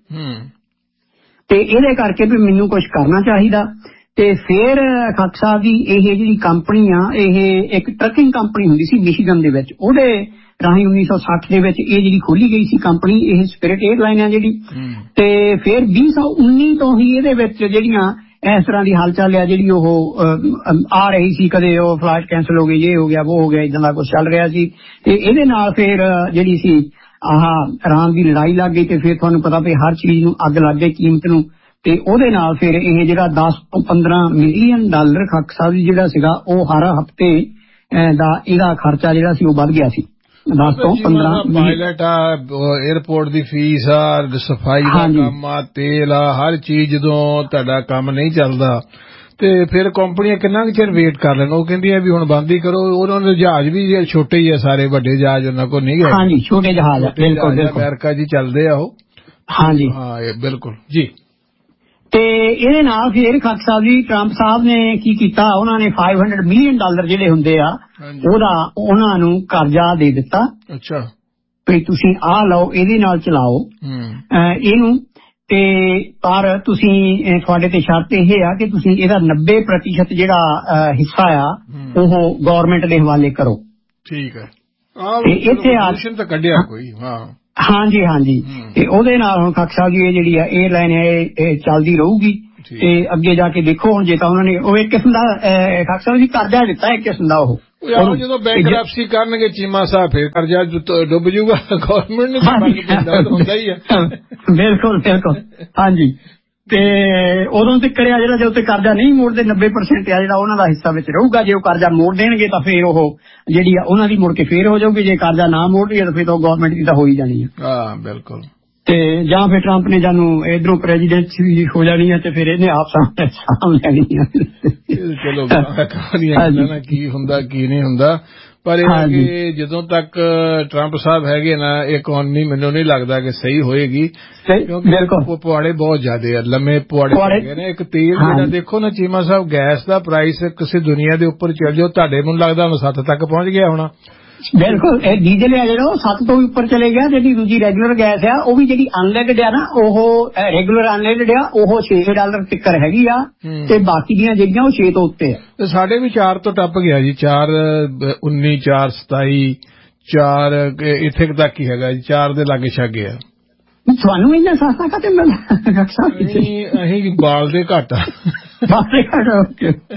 ਤੇ ਇਹਦੇ ਕਰਕੇ ਵੀ ਮੈਨੂੰ ਕੁਝ ਕਰਨਾ ਚਾਹੀਦਾ। ਤੇ ਫਿਰ ਖਾਕ ਸਾਹਿਬ ਜੀ ਇਹ ਜਿਹੜੀ ਕੰਪਨੀ ਆ ਇਹ ਇੱਕ ਟਰੱਕਿੰਗ ਕੰਪਨੀ ਹੁੰਦੀ ਸੀ ਮਿਸ਼ੀਗਨ ਦੇ ਵਿੱਚ, ਉਹਦੇ ਰਾਹੀਂ ਉੱਨੀ ਸੌ ਸੱਠ ਦੇ ਵਿੱਚ ਇਹ ਜਿਹੜੀ ਖੋਲੀ ਗਈ ਸੀ ਕੰਪਨੀ, ਇਹ ਸਪਿਰਿਟ ਏਅਰਲਾਈਨ ਆ ਜਿਹੜੀ। ਤੇ ਫਿਰ ਵੀਹ ਸੌ ਉੱਨੀ ਤੋਂ ਹੀ ਇਹਦੇ ਵਿੱਚ ਜਿਹੜੀਆਂ ਇਸ ਤਰ੍ਹਾਂ ਦੀ ਹਲਚਲ ਆ ਜਿਹੜੀ ਉਹ ਆ ਰਹੀ ਸੀ, ਕਦੇ ਉਹ ਫਲਾਈਟ ਕੈਂਸਲ ਹੋ ਗਈ, ਇਹ ਹੋ ਗਿਆ ਉਹ ਹੋ ਗਿਆ, ਇਦਾਂ ਦਾ ਕੁਛ ਚੱਲ ਰਿਹਾ ਸੀ। ਤੇ ਇਹਦੇ ਨਾਲ ਫਿਰ ਜਿਹੜੀ ਸੀ ਆਹ ਇਰਾਨ ਦੀ ਲੜਾਈ ਲੱਗ ਗਈ ਤੇ ਫਿਰ ਤੁਹਾਨੂੰ ਪਤਾ ਵੀ ਹਰ ਚੀਜ਼ ਨੂੰ ਅੱਗ ਲੱਗ ਗਈ ਕੀਮਤ ਨੂੰ, ਤੇ ਉਹਦੇ ਨਾਲ ਫਿਰ ਇਹ ਜਿਹੜਾ ਦਸ ਤੋਂ ਪੰਦਰਾਂ ਮਿਲੀਅਨ ਡਾਲਰ ਖਾਕ ਸਾਹਿਬ ਜਿਹੜਾ ਸੀਗਾ ਉਹ ਹਰ ਹਫ਼ਤੇ ਦਾ ਇਹਦਾ ਖਰਚਾ ਜਿਹੜਾ ਸੀ ਉਹ ਵੱਧ ਗਿਆ ਸੀ। ਦਸ ਤੋਂ ਪੰਦਰਾਂ ਪਾਇਲਟ ਆ, ਏਅਰਪੋਰਟ ਦੀ ਫੀਸ ਆ, ਸਫਾਈ ਦਾ ਕੰਮ ਆ, ਤੇਲ ਆ, ਹਰ ਚੀਜ਼। ਜਦੋਂ ਤੁਹਾਡਾ ਕੰਮ ਨਹੀਂ ਚੱਲਦਾ ਤੇ ਫਿਰ ਕੰਪਨੀਆਂ ਕਿੰਨਾ ਕੁ ਚਿਰ ਵੇਟ ਕਰ ਲੈਣ। ਉਹ ਕਹਿੰਦੀਆਂ ਵੀ ਹੁਣ ਬੰਦ ਹੀ ਕਰੋ। ਉਹਨਾਂ ਦੇ ਜਹਾਜ਼ ਵੀ ਛੋਟੇ ਹੀ ਆ ਸਾਰੇ, ਵੱਡੇ ਜਹਾਜ਼ ਉਹਨਾਂ ਕੋਲ ਨਹੀਂ ਗਏ। ਹਾਂਜੀ ਛੋਟੇ ਜਹਾਜ਼ ਅਮਰੀਕਾ ਜੀ ਚੱਲਦੇ ਆ ਉਹ। ਹਾਂਜੀ ਹਾਂ ਬਿਲਕੁਲ ਜੀ। ਤੇ ਇਹਦੇ ਨਾਲ ਫਿਰ ਖਾਕ ਸਾਹਿਬ ਜੀ ਟਰੰਪ ਸਾਹਿਬ ਨੇ ਕੀ ਕੀਤਾ, ਉਹਨਾਂ ਨੇ ਪੰਜ ਸੌ ਮਿਲੀਅਨ ਡਾਲਰ ਜਿਹੜੇ ਹੁੰਦੇ ਆ ਉਹਦਾ ਉਹਨਾਂ ਨੂੰ ਕਰਜ਼ਾ ਦੇ ਦਿੱਤਾ। ਅੱਛਾ ਵੀ ਤੁਸੀਂ ਆਹ ਲਓ, ਇਹਦੇ ਨਾਲ ਚਲਾਓ ਇਹਨੂੰ, ਤੇ ਪਰ ਤੁਸੀਂ ਤੁਹਾਡੇ ਤੇ ਸ਼ਰਤ ਇਹ ਆ ਕਿ ਤੁਸੀਂ ਇਹਦਾ ਨੱਬੇ ਪ੍ਰਤੀਸ਼ਤ ਜਿਹੜਾ ਹਿੱਸਾ ਆ ਉਹ ਗੌਰਮੈਂਟ ਦੇ ਹਵਾਲੇ ਕਰੋ। ਠੀਕ ਹੈ। ਇੱਥੇ ਆਪਸ਼ਨ ਤਾਂ ਕੱਢਿਆ ਕੋਈ। ਹਾਂ ਹਾਂਜੀ ਹਾਂਜੀ। ਤੇ ਉਹਦੇ ਨਾਲ ਹੁਣ ਖਾਕ ਸਾਹਿਬ ਜੀ ਇਹ ਜਿਹੜੀ ਆ ਏਅਰਲਾਈਨ ਇਹ ਚੱਲਦੀ ਰਹੂਗੀ ਤੇ ਅੱਗੇ ਜਾ ਕੇ ਦੇਖੋ ਹੁਣ ਜੇ ਤਾਂ ਉਹਨਾਂ ਨੇ ਉਹ ਇੱਕ ਕਿਸਮ ਦਾ ਖਾਕ ਸਾਹਿਬ ਜੀ ਕਰਜ਼ਾ ਦਿੱਤਾ ਇੱਕ ਕਿਸਮ ਦਾ ਉਹ ਜਦੋਂ ਬੈਂਕਰਪਸੀ ਕਰਨਗੇ ਚੀਮਾ ਸਾਹਿਬ ਫਿਰ ਕਰਜ਼ਾ ਡੁੱਬ ਜੂਗਾ, ਗੌਰਮੈਂਟ ਨੇ ਹੁੰਦਾ ਹੀ ਹੈ। ਬਿਲਕੁਲ ਬਿਲਕੁਲ ਹਾਂਜੀ। ਤੇ ਉਦੋਂ ਤੱਕ ਕਰਿਆ ਜਿਹੜਾ ਜਦੋਂ ਤੇ ਕਰਜ਼ਾ ਨਹੀਂ ਮੋੜਦੇ ਨੱਬੇ ਪਰਸੈਂਟ ਆ ਜਿਹੜਾ ਉਹਨਾਂ ਦਾ ਹਿੱਸਾ ਵਿੱਚ ਰਹੂਗਾ। ਜੇ ਉਹ ਕਰਜ਼ਾ ਮੋੜ ਦੇਣਗੇ ਤਾਂ ਫਿਰ ਉਹ ਜਿਹੜੀ ਆ ਉਹਨਾਂ ਦੀ ਮੁੜ ਕੇ ਫੇਰ ਹੋ ਜਾਊਗੀ। ਜੇ ਕਰਜ਼ਾ ਨਾ ਮੋੜ ਰਹੀ ਤਾਂ ਫਿਰ ਤਾਂ ਗੌਰਮੈਂਟ ਦੀ ਤਾਂ ਹੋ ਹੀ ਜਾਣੀ ਹੈ। ਹਾਂ ਬਿਲਕੁਲ। ਤੇ ਜਾਂ ਫਿਰ ਟਰੰਪ ਨੇ ਜਾਨੂੰ ਇਧਰੋਂ ਪ੍ਰੈਜ਼ੀਡੈਂਟ ਵੀ ਹੋ ਜਾਣੀ ਹੈ ਤੇ ਫਿਰ ਇਹਨੇ ਆਪ ਸਾਂਭ ਲੈਣੀ ਹੈ। ਚਲੋ ਕਹਾਣੀਆਂ ਕੀ ਹੁੰਦਾ ਕੀ ਨਹੀਂ ਹੁੰਦਾ, ਪਰ ਇਹ ਜਦੋਂ ਤੱਕ ਟਰੰਪ ਸਾਹਿਬ ਹੈਗੇ ਨਾ ਇਕੋਨਮੀ ਮੈਨੂੰ ਨਹੀਂ ਲੱਗਦਾ ਕਿ ਸਹੀ ਹੋਏਗੀ, ਕਿਉਂਕਿ ਪੁਆੜੇ ਬਹੁਤ ਜ਼ਿਆਦੇ ਆ, ਲੰਮੇ ਪੁਆੜੇ ਹੈਗੇ ਨੇ। ਇੱਕ ਤੇਲ ਜਿਹੜਾ ਦੇਖੋ ਨਾ ਚੀਮਾ ਸਾਹਿਬ, ਗੈਸ ਦਾ ਪ੍ਰਾਈਸ ਕਿਸੇ ਦੁਨੀਆ ਦੇ ਉੱਪਰ ਚੱਲ ਜਾਓ ਤੁਹਾਡੇ ਮੈਨੂੰ ਲੱਗਦਾ ਹੁਣ ਸੱਤ ਤੱਕ ਪਹੁੰਚ ਗਿਆ ਹੋਣਾ। ਬਿਲਕੁਲ। ਇਹ ਡੀਜ਼ਲ ਆ ਜਿਹੜਾ ਉਹ ਸੱਤ ਤੋਂ ਵੀ ਉੱਪਰ ਚਲੇ ਗਿਆ। ਜਿਹੜੀ ਦੂਜੀ ਰੈਗੂਲਰ ਗੈਸ ਆ ਉਹ ਵੀ ਜਿਹੜੀ ਅਨਲੈਡਡ ਆ ਨਾ ਉਹ ਰੈਗੂਲਰ ਅਨਲੈਡਡ ਆ ਉਹ ਛੇ ਡਾਲਰ ਤਿੱਕਰ ਹੈਗੀ ਆ ਤੇ ਬਾਕੀ ਦੀਆਂ ਜਿਹੜੀਆਂ ਉਹ ਛੇ ਤੋਂ ਉੱਤੇ ਆ। ਸਾਡੇ ਵੀ ਚਾਰ ਤੋਂ ਟੱਪ ਗਿਆ ਜੀ, ਚਾਰ ਉੱਨੀ ਚਾਰ ਸਤਾਈ ਚਾਰ ਇੱਥੇ ਤੱਕ ਹੀ ਹੈਗਾ ਜੀ, ਚਾਰ ਦੇ ਲਾਗੇ ਛਾਗੇ ਆ। ਤੁਹਾਨੂੰ ਇੰਨਾ ਸਸਤਾ ਕਾਹਤੇ ਮਿਲਦਾ? ਅਸੀਂ ਬਾਲਦੇ ਘੱਟ ਆ। ਬਾਲਦੇ ਘੱਟ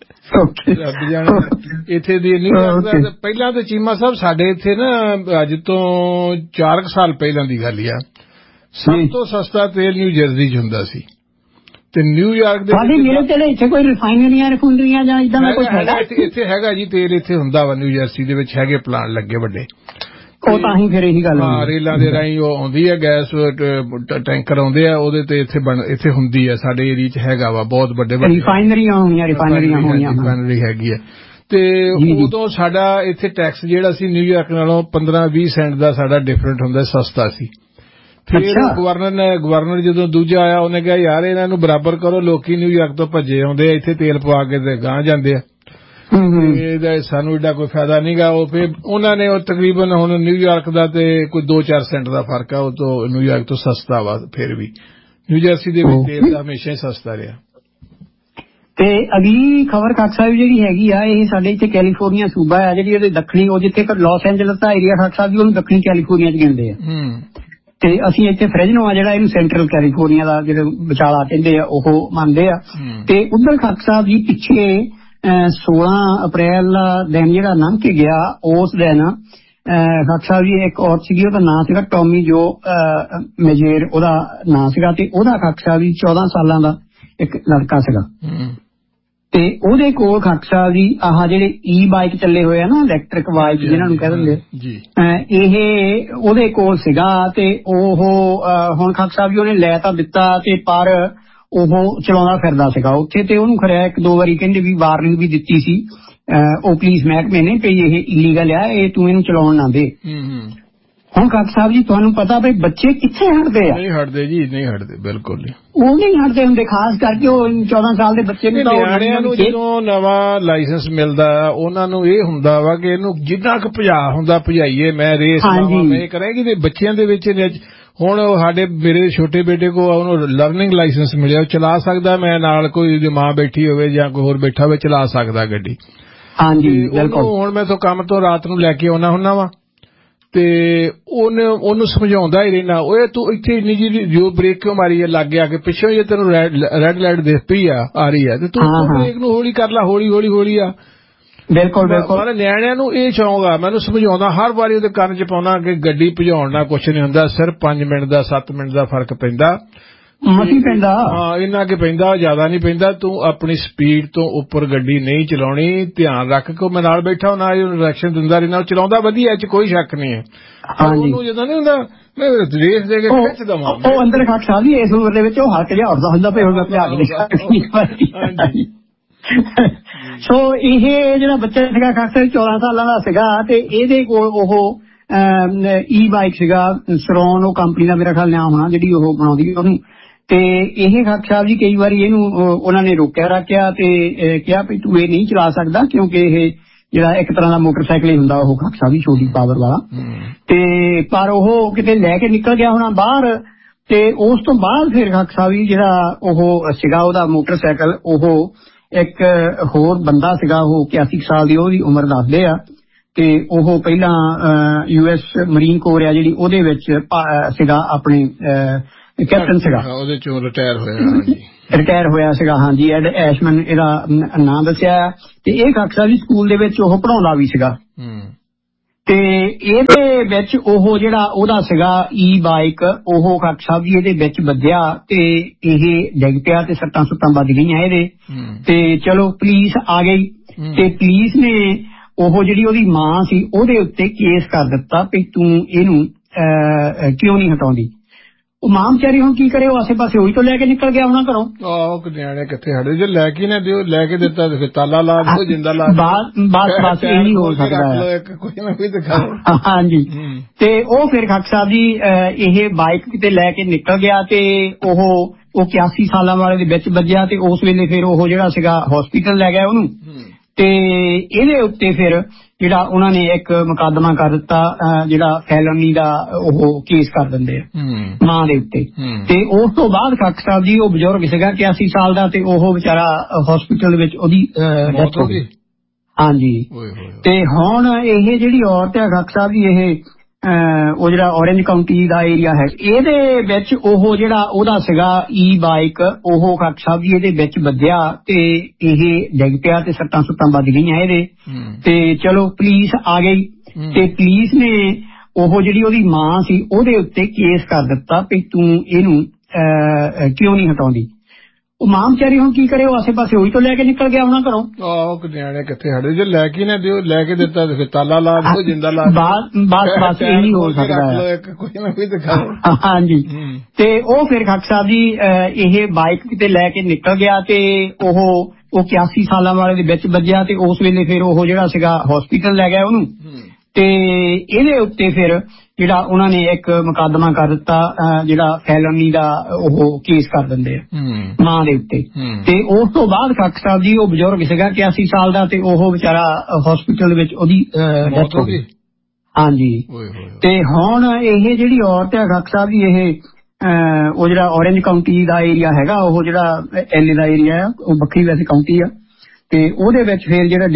ਇੱਥੇ ਦੀ ਪਹਿਲਾਂ ਤਾਂ ਚੀਮਾ ਸਾਹਿਬ ਸਾਡੇ ਇੱਥੇ ਨਾ ਅੱਜ ਤੋਂ ਚਾਰ ਕੁ ਸਾਲ ਪਹਿਲਾਂ ਦੀ ਗੱਲ ਆ, ਸਭ ਤੋਂ ਸਸਤਾ ਤੇਲ ਨਿਊ ਜਰਸੀ ਚ ਹੁੰਦਾ ਸੀ। ਤੇ ਨਿਊਯਾਰਕ ਦੇ ਇੱਥੇ ਕੋਈ ਰਿਫਾਈਨਰੀਆਂ ਰਿਫਾਈਨਰੀਆਂ ਜਾਂ ਇਦਾਂ ਦਾ ਕੁਝ ਹੈਗਾ? ਇੱਥੇ ਹੈਗਾ ਜੀ ਤੇਲ, ਇੱਥੇ ਹੁੰਦਾ ਵਾ ਨਿਊ ਜਰਸੀ ਦੇ ਵਿੱਚ ਹੈਗੇ ਪਲਾਂਟ ਲੱਗੇ ਵੱਡੇ। ਉਹ ਤਾਂ ਹੀ ਫਿਰ ਇਹੀ ਗੱਲ ਹਾਂ ਰੇਲਾਂ ਦੇ ਰਾਹੀਂ ਉਹ ਆਉਂਦੀ ਹੈ ਗੈਸ, ਟੈਂਕਰ ਆਉਂਦੇ ਆ ਉਹਦੇ ਤੇ ਇੱਥੇ ਬਣ ਇੱਥੇ ਹੁੰਦੀ ਹੈ। ਸਾਡੇ ਏਰੀਆ ਚ ਹੈਗਾ ਵਾ ਬਹੁਤ ਵੱਡੇ ਵੱਡੇ ਰਿਫਾਈਨਰੀਆਂ ਹੋਣੀਆਂ ਰਿਫਾਈਨਰੀਆਂ ਹੋਣੀਆਂ ਰਿਫਾਈਨਰੀ ਹੈਗੀ ਹੈ। ਤੇ ਉਦੋਂ ਸਾਡਾ ਇੱਥੇ ਟੈਕਸ ਜਿਹੜਾ ਸੀ ਨਿਊਯਾਰਕ ਨਾਲੋਂ ਪੰਦਰਾਂ ਵੀਹ ਸੈਂਟ ਦਾ ਸਾਡਾ ਡਿਫਰੈਂਟ ਹੁੰਦਾ, ਸਸਤਾ ਸੀ। ਫਿਰ ਗਵਰਨਰ ਨੇ ਗਵਰਨਰ ਜਦੋਂ ਦੂਜਾ ਆਇਆ ਉਹਨੇ ਕਿਹਾ ਯਾਰ ਇਹਨਾਂ ਨੂੰ ਬਰਾਬਰ ਕਰੋ, ਲੋਕੀ ਨਿਊਯਾਰਕ ਤੋਂ ਭੱਜੇ ਆਉਂਦੇ ਆ ਇੱਥੇ ਤੇਲ ਪਵਾ ਕੇ ਤੇ ਗਾਂਹ ਜਾਂਦੇ ਆ, ਇਹਦਾ ਸਾਨੂੰ ਏਡਾ ਕੋਈ ਫਾਇਦਾ ਨਹੀਂਗਾ। ਉਹ ਫਿਰ ਉਹਨਾਂ ਨੇ ਉਹ ਤਕਰੀਬਨ ਹੁਣ ਨਿਊਯਾਰਕ ਦਾ ਤੇ ਕੋਈ ਦੋ ਚਾਰ ਸੈਂਟ ਦਾ ਫਰਕ ਆ, ਉਹ ਤੋਂ ਨਿਊਯਾਰਕ ਤੋਂ ਸਸਤਾ ਵਾ। ਫਿਰ ਵੀ ਨਿਊ ਜਰਸੀ ਦੇ ਵਿੱਚ ਤੇਲ ਦਾ ਹਮੇਸ਼ਾ ਹੀ ਸਸਤਾ ਰਿਹਾ। ਤੇ ਅਗਲੀ ਖਬਰ ਖਾਕ ਸਾਹਿਬ ਜਿਹੜੀ ਹੈਗੀ ਆ, ਇਹ ਸਾਡੇ ਇੱਥੇ ਕੈਲੀਫੋਰਨੀਆ ਸੂਬਾ ਆ ਜਿਹੜੀ ਉਹਦੇ ਦੱਖਣੀ, ਉਹ ਜਿੱਥੇ ਲਾਸ ਐਂਜਲਸ ਦਾ ਏਰੀਆ ਖਾਕ ਸਾਹਿਬ ਜੀ ਉਹਨੂੰ ਦੱਖਣੀ ਕੈਲੀਫੋਰਨੀਆ ਚ ਕਹਿੰਦੇ ਆ, ਤੇ ਅਸੀਂ ਇੱਥੇ ਫ੍ਰੈਜ਼ਨੋ ਆ ਜਿਹੜਾ ਇਹਨੂੰ ਸੈਂਟਰਲ ਕੈਲੀਫੋਰਨੀਆ ਦਾ ਜਿਹੜਾ ਵਿਚਾਲਾ ਕਹਿੰਦੇ ਆ ਉਹ ਮੰਨਦੇ ਆ। ਤੇ ਉਧਰ ਖਾਕ ਸਾਹਿਬ ਜੀ ਪਿੱਛੇ ਸੋਲਾਂ ਅਪ੍ਰੈਲ ਦਾ ਦਿਨ ਜਿਹੜਾ ਲੰਘ ਕੇ ਗਿਆ, ਉਸ ਦਿਨ ਖਾਕ ਸਾਹਿਬ ਜੀ ਇੱਕ ਔਰਤ ਸੀਗੀ, ਉਹਦਾ ਨਾਂ ਸੀਗਾ ਟੋਮੀ ਜੋ ਮੇਜੇਰ ਉਹਦਾ ਨਾਂ ਸੀਗਾ, ਤੇ ਉਹਦਾ ਖਾਕ ਸਾਹਿਬ ਜੀ ਚੌਦਾਂ ਸਾਲਾਂ ਦਾ ਇੱਕ ਲੜਕਾ ਸੀਗਾ, ਤੇ ਉਹਦੇ ਕੋਲ ਖਾਕ ਸਾਹਿਬ ਜੀ ਆਹ ਜਿਹੜੇ ਈ ਬਾਈਕ ਚੱਲੇ ਹੋਏ ਆ ਨਾ, ਇਲੈਕਟ੍ਰਿਕ ਬਾਈਕ ਜਿਹਨਾਂ ਨੂੰ ਕਹਿ ਦਿੰਦੇ, ਇਹ ਉਹਦੇ ਕੋਲ ਸੀਗਾ। ਤੇ ਉਹ ਹੁਣ ਖਾਕ ਸਾਹਿਬ ਜੀ ਉਹਨੇ ਲੈ ਤਾਂ ਦਿੱਤਾ, ਤੇ ਪਰ ਉਹ ਚਲਾਉਂਦਾ ਫਿਰਦਾ ਸੀਗਾ ਉੱਥੇ, ਤੇ ਉਹਨੂੰ ਖਰਿਆ ਇੱਕ ਦੋ ਵਾਰੀ ਕਹਿੰਦੇ ਵੀ ਵਾਰਨਿੰਗ ਵੀ ਦਿੱਤੀ ਸੀ ਉਹ ਪੁਲਿਸ ਮਹਿਕਮੇ ਨੇ ਵੀ ਇਹ ਇਲੀਗਲ ਆ, ਇਹ ਤੂੰ ਇਹਨੂੰ ਚਲਾਉਣ ਨਾ ਦੇ। ਹੁਣ ਖਾਕ ਸਾਹਿਬ ਜੀ ਤੁਹਾਨੂੰ ਪਤਾ ਵੀ ਬੱਚੇ ਕਿੱਥੇ ਹਟਦੇ ਆ? ਨਹੀਂ ਹਟਦੇ ਜੀ, ਨਹੀਂ ਹਟਦੇ, ਬਿਲਕੁਲ ਨਹੀਂ, ਉਹ ਨਹੀਂ ਹਟਦੇ ਹੁੰਦੇ, ਖਾਸ ਕਰਕੇ ਉਹ ਚੌਦਾਂ ਸਾਲ ਦੇ ਬੱਚੇ ਨੂੰ। ਨਿਆਣਿਆਂ ਨੂੰ ਜਦੋਂ ਨਵਾਂ ਲਾਇਸੈਂਸ ਮਿਲਦਾ ਉਹਨਾਂ ਨੂੰ ਇਹ ਹੁੰਦਾ ਵਾ ਕਿ ਇਹਨੂੰ ਜਿੰਨਾ ਕੁ ਭਜਾ ਹੁੰਦਾ ਭਜਾਈਏ, ਮੈਂ ਰੇਸ ਲਾਵਾਂ, ਮੈਂ ਕਰਾਂਗੀ। ਤੇ ਬੱਚਿਆਂ ਦੇ ਵਿੱਚ ਹੁਣ ਸਾਡੇ ਮੇਰੇ ਛੋਟੇ ਬੇਟੇ ਕੋ ਉਹਨੂੰ ਲਰਨਿੰਗ ਲਾਇਸੈਂਸ ਮਿਲਿਆ, ਉਹ ਚਲਾ ਸਕਦਾ, ਮੈਂ ਨਾਲ ਕੋਈ ਮਾਂ ਬੈਠੀ ਹੋਵੇ ਜਾਂ ਕੋਈ ਹੋਰ ਬੈਠਾ ਹੋਵੇ ਚਲਾ ਸਕਦਾ ਗੱਡੀ। ਹਾਂਜੀ ਬਿਲਕੁਲ। ਹੁਣ ਮੈਂ ਤੋਂ ਕੰਮ ਤੋਂ ਰਾਤ ਨੂੰ ਲੈ ਕੇ ਆਉਣਾ ਹੁੰਦਾ ਵਾ, ਤੇ ਉਹਨੇ ਉਹਨੂੰ ਸਮਝਾਉਂਦਾ ਹੀ ਰਹਿਣਾ, ਓਏ ਤੂੰ ਇੱਥੇ ਇੰਨੀ ਜੀ ਜੋ ਬ੍ਰੇਕ ਕਿਉਂ ਮਾਰੀ ਹੈ, ਲੱਗ ਗਿਆ ਕਿ ਪਿੱਛੋਂ ਜੇ ਤੈਨੂੰ ਰੈਡ ਲਾਈਟ ਦਿਖ ਪਈ ਆ ਆ ਰਹੀ ਹੈ, ਤੇ ਤੂੰ ਬ੍ਰੇਕ ਨੂੰ ਹੌਲੀ ਕਰ ਲਾ, ਹੌਲੀ ਹੌਲੀ ਹੌਲੀ ਆ। ਬਿਲਕੁਲ ਬਿਲਕੁਲ। ਨਿਆਣਿਆਂ ਨੂੰ ਇਹ ਸ਼ੌਂਕ ਆ, ਮੈਨੂੰ ਸਮਝਾਉਂਦਾ ਹਰ ਵਾਰੀ ਉਹਦੇ ਕੰਨ ਚ ਪਾਉਣਾ ਕਿ ਗੱਡੀ ਭਜਾਉਣ ਨਾਲ ਕੁਛ ਨਹੀਂ ਹੁੰਦਾ, ਸਿਰਫ ਪੰਜ ਮਿੰਟ ਦਾ ਸੱਤ ਮਿੰਟ ਦਾ ਫਰਕ ਪੈਂਦਾ, ਮਸੀ ਪੈਂਦਾ। ਹਾਂ ਇੰਨਾ ਕਿ ਪੈਂਦਾ, ਜ਼ਿਆਦਾ ਨਹੀਂ ਪੈਂਦਾ। ਤੂੰ ਆਪਣੀ ਸਪੀਡ ਤੋਂ ਉੱਪਰ ਗੱਡੀ ਨਹੀਂ ਚਲਾਉਣੀ, ਧਿਆਨ ਰੱਖ ਕੇ। ਮੈਂ ਨਾਲ ਬੈਠਾ ਉਹਨਾਂ ਨੂੰ ਡਾਇਰੈਕਸ਼ਨ ਦਿੰਦਾ ਰਹਿਣਾ, ਉਹ ਚਲਾਉਂਦਾ ਵਧੀਆ, ਚ ਕੋਈ ਸ਼ੱਕ ਨਹੀਂ ਹੈ। ਉਹਨੂੰ ਜਦੋਂ ਨਹੀਂ ਹੁੰਦਾ ਮੈਂ ਰੇਸ ਦੇ ਕੇ ਖਿੱਚ ਦਵਾਂ, ਉਹ ਅੰਦਰ ਖਾਕ ਸਾਹਿਬ ਜੀ ਇਸ ਉਮਰ ਦੇ ਵਿੱਚ ਉਹ ਹੱਕ ਜਿਹਾ ਉੱਠਦਾ ਹੁੰਦਾ ਪਿਆ ਹੋਗਾ ਭਜਾ ਕੇ। ਸੋ ਇਹ ਜਿਹੜਾ ਬੱਚਾ ਸੀਗਾ ਖਾਕ ਸਾਹਿਬ ਚੌਦਾਂ ਸਾਲਾਂ ਦਾ ਸੀਗਾ, ਤੇ ਇਹਦੇ ਕੋਲ ਉਹ ਈ ਬਾਈਕ ਸੀਗਾ ਸਰੋਨ, ਉਹ ਕੰਪਨੀ ਦਾ ਮੇਰਾ ਖਿਆਲ ਨਾਮ ਹੋਣਾ ਜਿਹੜੀ ਉਹ ਬਣਾਉਂਦੀ ਉਹਨੂੰ। ਤੇ ਇਹ ਖਾਕ ਸਾਹਿਬ ਜੀ ਕਈ ਵਾਰੀ ਇਹਨੂੰ ਉਹਨਾਂ ਨੇ ਰੋਕਿਆ ਰੱਖਿਆ ਤੇ ਕਿਹਾ ਵੀ ਤੂੰ ਇਹ ਨਹੀਂ ਚਲਾ ਸਕਦਾ, ਕਿਉਂਕਿ ਇਹ ਜਿਹੜਾ ਇੱਕ ਤਰ੍ਹਾਂ ਦਾ ਮੋਟਰਸਾਈਕਲ ਹੀ ਹੁੰਦਾ ਉਹ ਖਾਕ ਸਾਹਿਬ ਜੀ ਛੋਟੀ ਪਾਵਰ ਵਾਲਾ। ਤੇ ਪਰ ਉਹ ਕਿਤੇ ਲੈ ਕੇ ਨਿਕਲ ਗਿਆ ਹੋਣਾ ਬਾਹਰ, ਤੇ ਉਸ ਤੋਂ ਬਾਅਦ ਫਿਰ ਖਾਕ ਸਾਹਿਬ ਜੀ ਜਿਹੜਾ ਉਹ ਸੀਗਾ ਉਹਦਾ ਮੋਟਰਸਾਈਕਲ, ਉਹ ਇੱਕ ਹੋਰ ਬੰਦਾ ਸੀਗਾ, ਉਹ ਇਕਿਆਸੀ ਸਾਲ ਦੀ ਉਹਦੀ ਉਮਰ ਦੱਸਦੇ ਆ, ਤੇ ਉਹ ਪਹਿਲਾਂ ਯੂ ਐਸ ਮਰੀਨ ਕੋਰ ਆ ਜਿਹੜੀ ਉਹਦੇ ਵਿੱਚ ਸੀਗਾ, ਆਪਣੇ ਕੈਪਟਨ ਸੀਗਾ, ਉਹਦੇ ਚੋਂ ਰਿਟਾਇਰ ਹੋਇਆ ਰਿਟਾਇਰ ਹੋਇਆ ਸੀਗਾ। ਹਾਂਜੀ ਐਡ ਐਸ਼ਮਨ ਇਹਦਾ ਨਾਂ ਦੱਸਿਆ। ਤੇ ਇਹ ਖਾਕ ਸਾਹਿਬ ਜੀ ਸਕੂਲ ਦੇ ਵਿੱਚ ਉਹ ਪੜ੍ਹਾਉਂਦਾ ਵੀ ਸੀਗਾ, ਤੇ ਇਹਦੇ ਵਿੱਚ ਉਹ ਜਿਹੜਾ ਉਹਦਾ ਸੀਗਾ ਈ ਬਾਈਕ, ਉਹ ਖਾਕ ਸਾਹਿਬ ਜੀ ਇਹਦੇ ਵਿੱਚ ਵੱਜਿਆ ਤੇ ਇਹ ਡਿੱਗ ਪਿਆ ਤੇ ਸੱਟਾਂ ਸੁੱਟਾਂ ਵੱਜ ਗਈਆਂ ਇਹਦੇ। ਤੇ ਚਲੋ ਪੁਲਿਸ ਆ ਗਈ, ਤੇ ਪੁਲਿਸ ਨੇ ਉਹ ਜਿਹੜੀ ਉਹਦੀ ਮਾਂ ਸੀ ਉਹਦੇ ਉੱਤੇ ਕੇਸ ਕਰ ਦਿੱਤਾ ਵੀ ਤੂੰ ਇਹਨੂੰ ਕਿਉਂ ਨਹੀਂ ਹਟਾਉਂਦੀ। ਉਹ ਮਾਂ ਵਿਚਾਰੀ ਹੁਣ ਕੀ ਕਰੇ, ਉਹ ਆਸੇ ਪਾਸੇ ਉਹੀ ਤੋਂ ਲੈ ਕੇ ਨਿਕਲ ਗਿਆ ਉਹਨਾਂ ਘਰੋਂ। ਆਹੋ ਨਿਆਣੇ ਕਿੱਥੇ ਹਟਦੇ, ਜੇ ਲੈ ਕੇ ਨਾ ਦਿਓ, ਲੈ ਕੇ ਦਿੱਤਾ ਤੇ ਤਾਲਾ ਲਾ ਦਿਓ, ਜਿੰਦਾ ਲਾ ਦਿਓ, ਬਸ ਬਸ ਇਹੀ ਹੋ ਸਕਦਾ ਕੋਈ ਨਾ ਕੋਈ ਦਿਖਾਓ। ਹਾਂਜੀ। ਤੇ ਉਹ ਫਿਰ ਖਾਕ ਸਾਹਿਬ ਜੀ ਇਹ ਬਾਈਕ ਕਿਤੇ ਲੈ ਕੇ ਨਿਕਲ ਗਿਆ, ਤੇ ਉਹ ਉਹ ਇਕਿਆਸੀ ਸਾਲਾਂ ਵਾਲੇ ਦੇ ਵਿੱਚ ਵੱਜਿਆ, ਤੇ ਉਸ ਵੇਲੇ ਫਿਰ ਉਹ ਜਿਹੜਾ ਸੀਗਾ ਹਸਪੀਟਲ ਲੈ ਗਿਆ ਉਹਨੂੰ। ਤੇ ਇਹਦੇ ਉੱਤੇ ਫਿਰ ਜਿਹੜਾ ਉਹਨਾਂ ਨੇ ਇੱਕ ਮੁਕੱਦਮਾ ਕਰ ਦਿੱਤਾ, ਜਿਹੜਾ ਫੈਲਨੀ ਦਾ ਉਹ ਕੇਸ ਕਰ ਦਿੰਦੇ ਆ ਮਾਂ ਦੇ ਉੱਤੇ। ਤੇ ਉਸ ਤੋਂ ਬਾਅਦ ਖਾਕ ਸਾਹਿਬ ਜੀ ਉਹ ਬਜ਼ੁਰਗ ਸੀਗਾ ਇਕਿਆਸੀ ਸਾਲ ਦਾ, ਤੇ ਉਹ ਵਿਚਾਰਾ ਹਸਪੀਟਲ ਵਿੱਚ ਉਹਦੀ ਡੈਥ ਹੋ ਗਈ। ਹਾਂਜੀ। ਤੇ ਹੁਣ ਇਹ ਜਿਹੜੀ ਔਰਤ ਹੈ ਖਾਕ ਸਾਹਿਬ ਜੀ, ਇਹ ਉਹ ਜਿਹੜਾ ਔਰੇਂਜ ਕਾਉਂਟੀ ਦਾ ਏਰੀਆ ਹੈ, ਇਹਦੇ ਵਿੱਚ ਉਹ ਜਿਹੜਾ ਉਹਦਾ ਸੀਗਾ ਈ ਬਾਈਕ, ਉਹ ਖਾਕ ਸਾਹਿਬ ਜੀ ਇਹਦੇ ਵਿੱਚ ਵੱਜਿਆ ਤੇ ਇਹ ਡਿੱਗ ਪਿਆ ਤੇ ਸੱਟਾਂ ਸੁੱਟਾਂ ਵੱਜ ਗਈਆਂ ਇਹਦੇ। ਤੇ ਚਲੋ ਪੁਲਿਸ ਆ ਗਈ, ਤੇ ਪੁਲਿਸ ਨੇ ਉਹ ਜਿਹੜੀ ਉਹਦੀ ਮਾਂ ਸੀ ਉਹਦੇ ਉੱਤੇ ਕੇਸ ਕਰ ਦਿੱਤਾ ਵੀ ਤੂੰ ਇਹਨੂੰ ਕਿਉਂ ਨਹੀਂ ਹਟਾਉਂਦੀ। ਉਹ ਮਾਂ ਵਿਚਾਰੀ ਹੁਣ ਕੀ ਕਰੇ, ਉਹ ਆਸੇ ਪਾਸੇ ਉਹੀ ਤੋਂ ਲੈ ਕੇ ਨਿਕਲ ਗਿਆ ਉਹਨਾਂ ਘਰੋਂ। ਆਹੋ ਨਿਆਣੇ ਕਿੱਥੇ ਹਟਦੇ, ਜੇ ਲੈ ਕੇ ਨਾ ਦਿਓ, ਲੈ ਕੇ ਦਿੱਤਾ ਤੇ ਤਾਲਾ ਲਾ ਦਿਓ, ਜਿੰਦਾ ਲਾ ਦਿਓ, ਬਸ ਬਸ ਇਹੀ ਹੋ ਸਕਦਾ ਕੋਈ ਨਾ ਕੋਈ ਦਿਖਾਓ। ਹਾਂਜੀ। ਤੇ ਉਹ ਫਿਰ ਖਾਕ ਸਾਹਿਬ ਜੀ ਇਹ ਬਾਈਕ ਕਿਤੇ ਲੈ ਕੇ ਨਿਕਲ ਗਿਆ, ਤੇ ਉਹ ਉਹ ਇਕਿਆਸੀ ਸਾਲਾਂ ਵਾਲੇ ਦੇ ਵਿੱਚ ਵੱਜਿਆ, ਤੇ ਉਸ ਵੇਲੇ ਫਿਰ ਉਹ ਜਿਹੜਾ ਸੀਗਾ ਹਸਪੀਟਲ ਲੈ ਗਿਆ ਉਹਨੂੰ। ਤੇ ਇਹਦੇ ਉੱਤੇ ਫਿਰ ਜਿਹੜਾ ਉਹਨਾਂ ਨੇ ਇੱਕ ਮੁਕੱਦਮਾ ਕਰ ਦਿੱਤਾ, ਜਿਹੜਾ ਫੈਲਨੀ ਦਾ ਉਹ ਕੇਸ ਕਰ ਦਿੰਦੇ ਆ ਮਾਂ ਦੇ ਉੱਤੇ। ਤੇ ਉਸ ਤੋਂ ਬਾਅਦ ਖਾਕ ਸਾਹਿਬ ਜੀ ਉਹ ਬਜ਼ੁਰਗ ਸੀਗਾ ਇਕਿਆਸੀ ਸਾਲ ਦਾ, ਤੇ ਉਹ ਵਿਚਾਰਾ ਹਸਪੀਟਲ ਵਿੱਚ ਉਹਦੀ ਡੈਥ ਹੋ ਗਈ। ਹਾਂਜੀ। ਤੇ ਹੁਣ ਇਹ ਜਿਹੜੀ ਔਰਤ ਹੈ ਖਾਕ ਸਾਹਿਬ ਜੀ, ਇਹ ਉਹ ਜਿਹੜਾ ਔਰੇਂਜ ਕਾਉਂਟੀ ਦਾ ਏਰੀਆ ਹੈਗਾ, ਉਹ ਜਿਹੜਾ ਐਲ ਏ ਦਾ ਏਰੀਆ ਆ, ਉਹ ਵੱਖਰੀ ਵੈਸੇ ਕਾਉਂਟੀ ਆ, ਤੇ ਉਹਦੇ ਵਿੱਚ ਫਿਰ ਜਿਹੜਾ